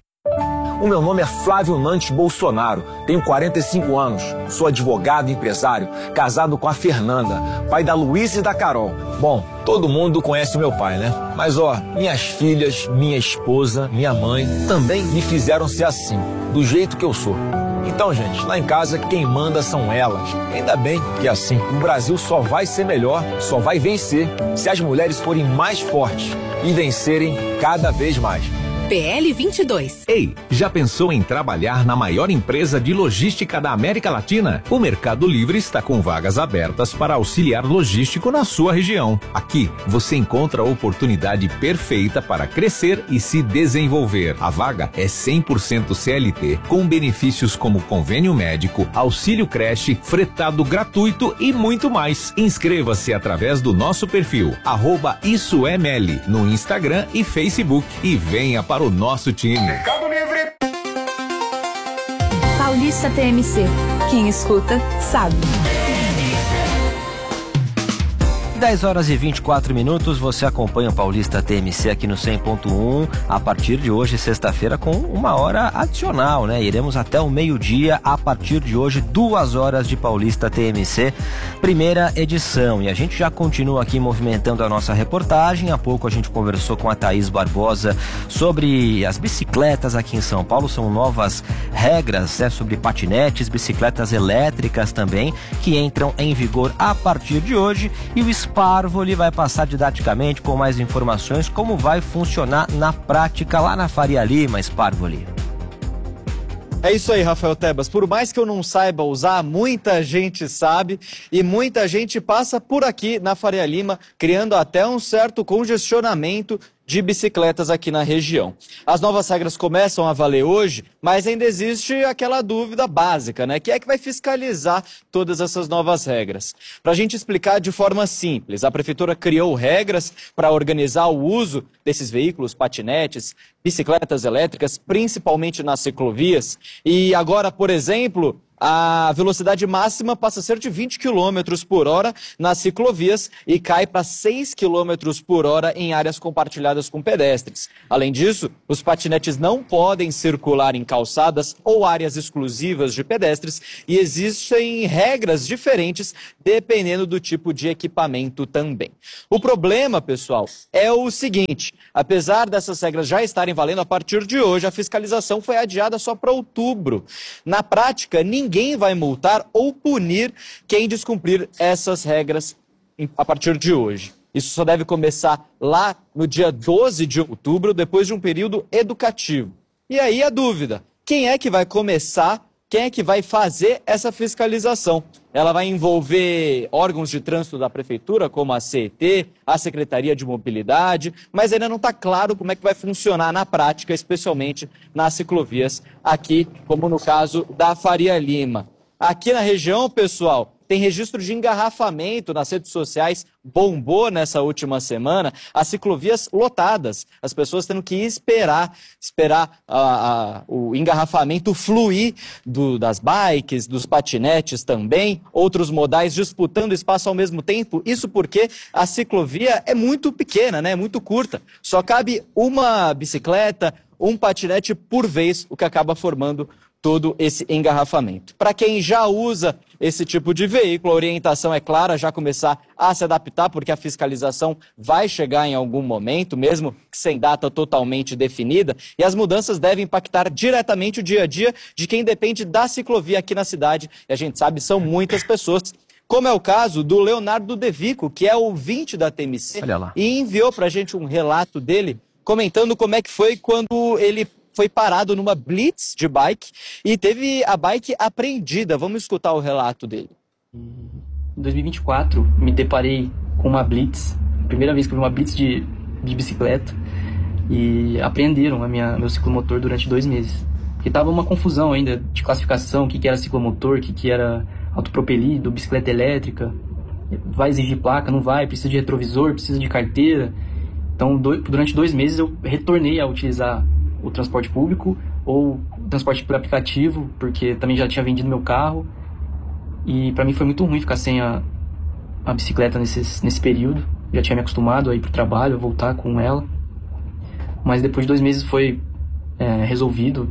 O meu nome é Flávio Nantes Bolsonaro, tenho quarenta e cinco anos, sou advogado e empresário, casado com a Fernanda, pai da Luísa e da Carol. Bom, todo mundo conhece o meu pai, né? Mas ó, minhas filhas, minha esposa, minha mãe também me fizeram ser assim, do jeito que eu sou. Então, gente, lá em casa quem manda são elas. Ainda bem que é assim. O Brasil só vai ser melhor, só vai vencer, se as mulheres forem mais fortes e vencerem cada vez mais. P L vinte e dois. Ei, já pensou em trabalhar na maior empresa de logística da América Latina? O Mercado Livre está com vagas abertas para auxiliar logístico na sua região. Aqui, você encontra a oportunidade perfeita para crescer e se desenvolver. A vaga é cem por cento C L T, com benefícios como convênio médico, auxílio creche, fretado gratuito e muito mais. Inscreva-se através do nosso perfil, arroba Isso é Meli, no Instagram e Facebook e venha para para o nosso time. Mercado Livre. Paulista T M C. Quem escuta, sabe. dez horas e vinte e quatro minutos, você acompanha o Paulista T M C aqui no cem ponto um, a partir de hoje, sexta-feira, com uma hora adicional, né? Iremos até o meio-dia, a partir de hoje, duas horas de Paulista T M C, primeira edição. E a gente já continua aqui movimentando a nossa reportagem. Há pouco a gente conversou com a Thaís Barbosa sobre as bicicletas aqui em São Paulo. São novas regras, né, sobre patinetes, bicicletas elétricas também, que entram em vigor a partir de hoje. E o Sparvoli vai passar didaticamente com mais informações como vai funcionar na prática lá na Faria Lima, Sparvoli. É isso aí, Rafael Tebas. Por mais que eu não saiba usar, muita gente sabe e muita gente passa por aqui na Faria Lima, criando até um certo congestionamento de bicicletas aqui na região. As novas regras começam a valer hoje, mas ainda existe aquela dúvida básica, né? Quem é que vai fiscalizar todas essas novas regras? Para a gente explicar de forma simples, a Prefeitura criou regras para organizar o uso desses veículos, patinetes, bicicletas elétricas, principalmente nas ciclovias. E agora, por exemplo, a velocidade máxima passa a ser de vinte quilômetros por hora nas ciclovias e cai para seis quilômetros por hora em áreas compartilhadas com pedestres. Além disso, os patinetes não podem circular em calçadas ou áreas exclusivas de pedestres e existem regras diferentes dependendo do tipo de equipamento também. O problema, pessoal, é o seguinte: apesar dessas regras já estarem valendo a partir de hoje, a fiscalização foi adiada só para outubro. Na prática, ninguém Ninguém vai multar ou punir quem descumprir essas regras a partir de hoje. Isso só deve começar lá no dia doze de outubro, depois de um período educativo. E aí a dúvida: quem é que vai começar, quem é que vai fazer essa fiscalização? Ela vai envolver órgãos de trânsito da Prefeitura, como a C E T, a Secretaria de Mobilidade, mas ainda não está claro como é que vai funcionar na prática, especialmente nas ciclovias aqui, como no caso da Faria Lima. Aqui na região, pessoal, tem registro de engarrafamento nas redes sociais, bombou nessa última semana, as ciclovias lotadas, as pessoas tendo que esperar, esperar a, a, o engarrafamento fluir do, das bikes, dos patinetes também, outros modais disputando espaço ao mesmo tempo, isso porque a ciclovia é muito pequena, né, muito curta, só cabe uma bicicleta, um patinete por vez, o que acaba formando todo esse engarrafamento. Para quem já usa esse tipo de veículo, a orientação é clara, já começar a se adaptar, porque a fiscalização vai chegar em algum momento, mesmo que sem data totalmente definida, e as mudanças devem impactar diretamente o dia a dia de quem depende da ciclovia aqui na cidade, e a gente sabe, são muitas pessoas, como é o caso do Leonardo Devico, que é ouvinte da T M C, e enviou para a gente um relato dele, comentando como é que foi quando ele foi parado numa blitz de bike e teve a bike apreendida. Vamos escutar o relato dele. Em dois mil e vinte e quatro, me deparei com uma blitz, primeira vez que eu vi uma blitz de, de bicicleta, e apreenderam a minha, meu ciclomotor durante dois meses. Porque tava uma confusão ainda de classificação, o que, que era ciclomotor, o que, que era autopropelido, bicicleta elétrica, vai exigir placa, não vai, precisa de retrovisor, precisa de carteira. Então, do, durante dois meses eu retornei a utilizar o transporte público ou o transporte por aplicativo, porque também já tinha vendido meu carro. E para mim foi muito ruim ficar sem a, a bicicleta nesse, nesse período. Já tinha me acostumado a ir para o trabalho, a voltar com ela. Mas depois de dois meses foi é, resolvido.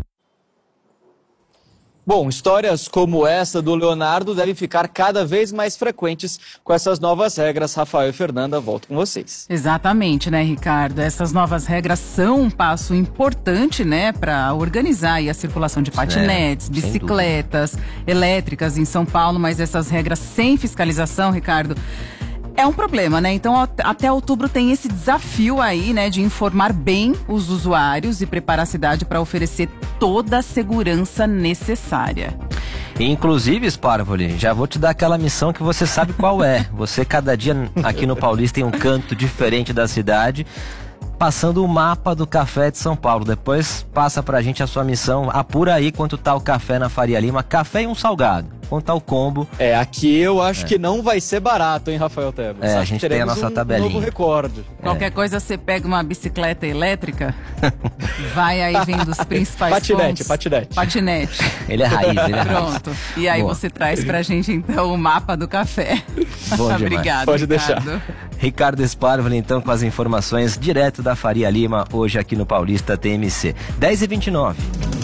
Bom, histórias como essa do Leonardo devem ficar cada vez mais frequentes com essas novas regras. Rafael e Fernanda, volto com vocês. Exatamente, né, Ricardo? Essas novas regras são um passo importante, né, para organizar aí a circulação de patinetes, é, bicicletas elétricas em São Paulo, mas essas regras sem fiscalização, Ricardo, é um problema, né? Então, até outubro tem esse desafio aí, né, de informar bem os usuários e preparar a cidade para oferecer toda a segurança necessária. Inclusive, Sparvoli, já vou te dar aquela missão que você sabe qual é. Você, cada dia aqui no Paulista, tem um canto diferente da cidade, passando o mapa do café de São Paulo. Depois passa pra gente a sua missão, apura aí quanto tá o café na Faria Lima, café e um salgado. Quanto tá o combo? É, aqui eu acho é. que não vai ser barato, hein, Rafael Tebas? É, a gente tem a nossa um tabelinha. novo recorde. É. Qualquer coisa, você pega uma bicicleta elétrica, vai aí vendo os principais patinete, pontos. Patinete, patinete. Ele é raiz, ele é raiz. Pronto. E aí Boa. você traz pra gente, então, o mapa do café. Bom Obrigado, Pode Ricardo. deixar. Ricardo Sparvoli, então, com as informações direto da Faria Lima, hoje aqui no Paulista T M C. dez e vinte e nove.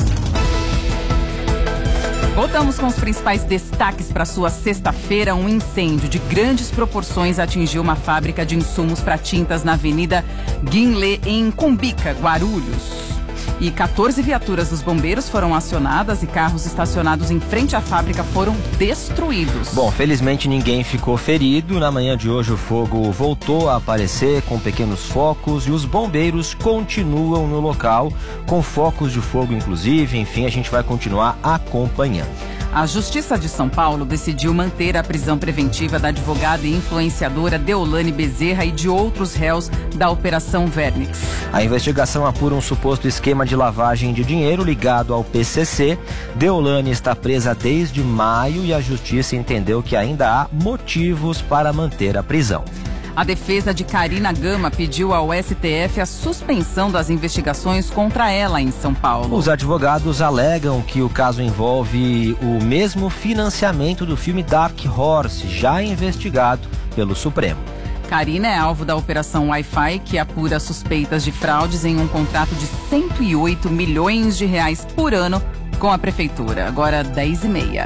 Voltamos com os principais destaques para sua sexta-feira. Um incêndio de grandes proporções atingiu uma fábrica de insumos para tintas na Avenida Guinlé, em Cumbica, Guarulhos. E quatorze viaturas dos bombeiros foram acionadas e carros estacionados em frente à fábrica foram destruídos. Bom, felizmente ninguém ficou ferido. Na manhã de hoje o fogo voltou a aparecer com pequenos focos e os bombeiros continuam no local, com focos de fogo inclusive. Enfim, a gente vai continuar acompanhando. A Justiça de São Paulo decidiu manter a prisão preventiva da advogada e influenciadora Deolane Bezerra e de outros réus da Operação Vernix. A investigação apura um suposto esquema de lavagem de dinheiro ligado ao P C C. Deolane está presa desde maio e a Justiça entendeu que ainda há motivos para manter a prisão. A defesa de Karina Gama pediu ao S T F a suspensão das investigações contra ela em São Paulo. Os advogados alegam que o caso envolve o mesmo financiamento do filme Dark Horse, já investigado pelo Supremo. Karina é alvo da Operação Wi-Fi, que apura suspeitas de fraudes em um contrato de cento e oito milhões de reais por ano com a Prefeitura. Agora dez e meia.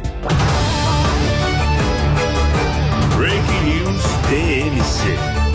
Breaking News T M C.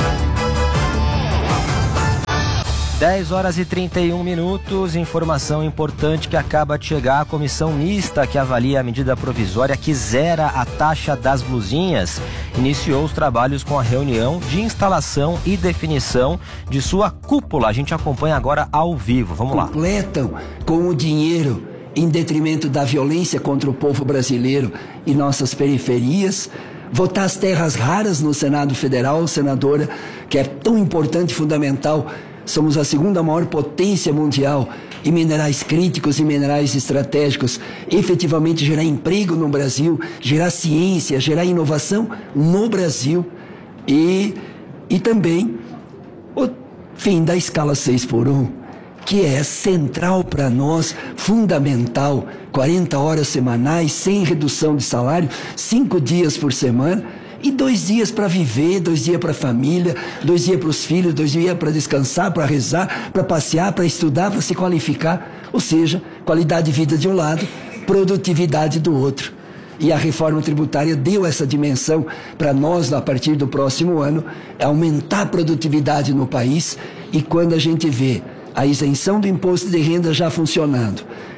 dez horas e trinta e um minutos, informação importante que acaba de chegar. A comissão mista que avalia a medida provisória que zera a taxa das blusinhas iniciou os trabalhos com a reunião de instalação e definição de sua cúpula. A gente acompanha agora ao vivo, vamos lá. Completam com o dinheiro em detrimento da violência contra o povo brasileiro e nossas periferias. Votar as terras raras no Senado Federal, senadora, que é tão importante e fundamental. Somos a segunda maior potência mundial em minerais críticos e minerais estratégicos. Efetivamente gerar emprego no Brasil, gerar ciência, gerar inovação no Brasil. E, e também o fim da escala seis por um, que é central para nós, fundamental. quarenta horas semanais, sem redução de salário, cinco dias por semana e dois dias para viver, dois dias para a família, dois dias para os filhos, dois dias para descansar, para rezar, para passear, para estudar, para se qualificar. Ou seja, qualidade de vida de um lado, produtividade do outro. E a reforma tributária deu essa dimensão para nós, a partir do próximo ano, aumentar a produtividade no país. E quando a gente vê a isenção do imposto de renda já funcionando,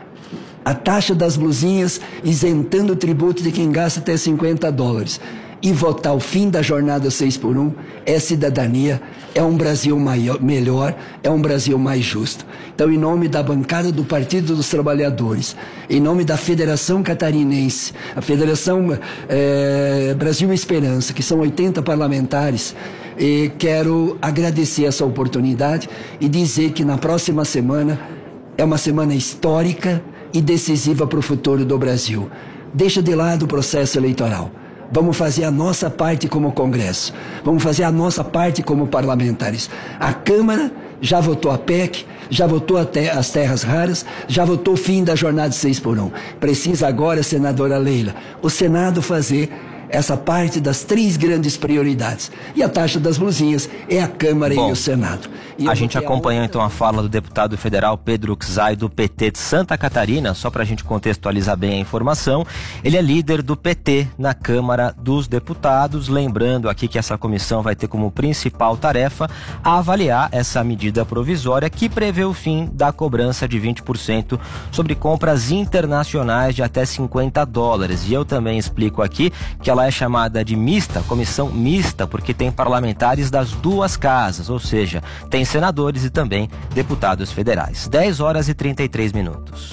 a taxa das blusinhas isentando o tributo de quem gasta até cinquenta dólares e votar o fim da jornada seis por um, é cidadania, é um Brasil maior, melhor, é um Brasil mais justo. Então, em nome da bancada do Partido dos Trabalhadores, em nome da Federação Catarinense, a Federação é, Brasil Esperança, que são oitenta parlamentares, e quero agradecer essa oportunidade e dizer que na próxima semana é uma semana histórica e decisiva para o futuro do Brasil. Deixa de lado o processo eleitoral. Vamos fazer a nossa parte como Congresso. Vamos fazer a nossa parte como parlamentares. A Câmara já votou a P E C, já votou as terras raras, já votou o fim da jornada seis por um. Precisa agora, senadora Leila, o Senado fazer essa parte das três grandes prioridades. E a taxa das blusinhas é a Câmara Bom, e o Senado. E a gente acompanhou então a fala do deputado federal Pedro Czai, do P T de Santa Catarina, só para a gente contextualizar bem a informação. Ele é líder do P T na Câmara dos Deputados, lembrando aqui que essa comissão vai ter como principal tarefa a avaliar essa medida provisória que prevê o fim da cobrança de vinte por cento sobre compras internacionais de até cinquenta dólares. E eu também explico aqui que ela é chamada de mista, comissão mista, porque tem parlamentares das duas casas, ou seja, tem senadores e também deputados federais. dez horas e trinta e três minutos.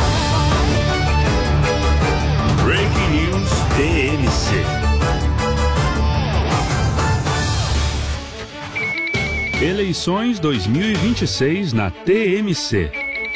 Breaking News T M C. Eleições dois mil e vinte e seis na T M C.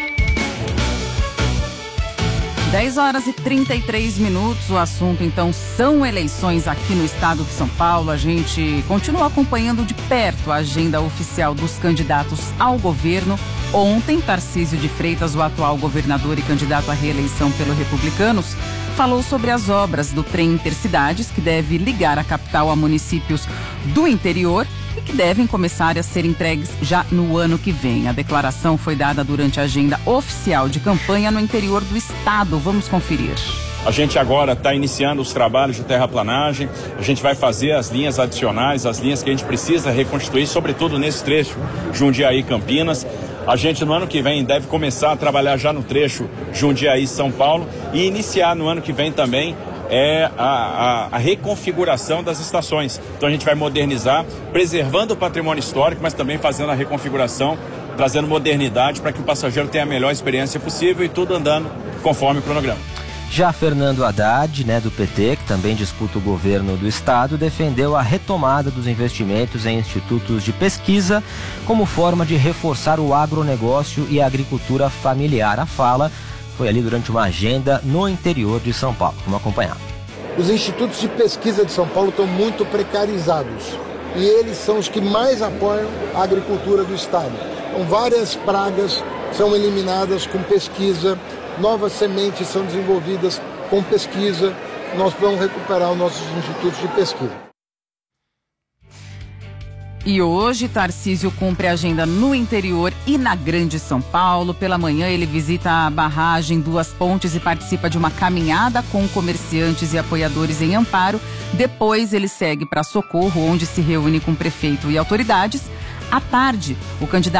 dez horas e trinta e três minutos, o assunto então são eleições aqui no estado de São Paulo. A gente continua acompanhando de perto a agenda oficial dos candidatos ao governo. Ontem, Tarcísio de Freitas, o atual governador e candidato à reeleição pelo Republicanos, falou sobre as obras do trem Intercidades, que deve ligar a capital a municípios do interior e que devem começar a ser entregues já no ano que vem. A declaração foi dada durante a agenda oficial de campanha no interior do estado. Vamos conferir. A gente agora está iniciando os trabalhos de terraplanagem, a gente vai fazer as linhas adicionais, as linhas que a gente precisa reconstruir, sobretudo nesse trecho Jundiaí-Campinas. A gente no ano que vem deve começar a trabalhar já no trecho Jundiaí-São Paulo e iniciar no ano que vem também é a, a, a reconfiguração das estações. Então a gente vai modernizar, preservando o patrimônio histórico, mas também fazendo a reconfiguração, trazendo modernidade para que o passageiro tenha a melhor experiência possível e tudo andando conforme o cronograma. Já Fernando Haddad, né, do P T, que também disputa o governo do estado, defendeu a retomada dos investimentos em institutos de pesquisa como forma de reforçar o agronegócio e a agricultura familiar. A fala foi ali durante uma agenda no interior de São Paulo. Vamos acompanhar. Os institutos de pesquisa de São Paulo estão muito precarizados e eles são os que mais apoiam a agricultura do estado. Então, várias pragas são eliminadas com pesquisa, novas sementes são desenvolvidas com pesquisa. Nós vamos recuperar os nossos institutos de pesquisa. E hoje, Tarcísio cumpre a agenda no interior e na Grande São Paulo. Pela manhã, ele visita a barragem Duas Pontes e participa de uma caminhada com comerciantes e apoiadores em Amparo. Depois, ele segue para Socorro, onde se reúne com prefeito e autoridades. À tarde, o candidato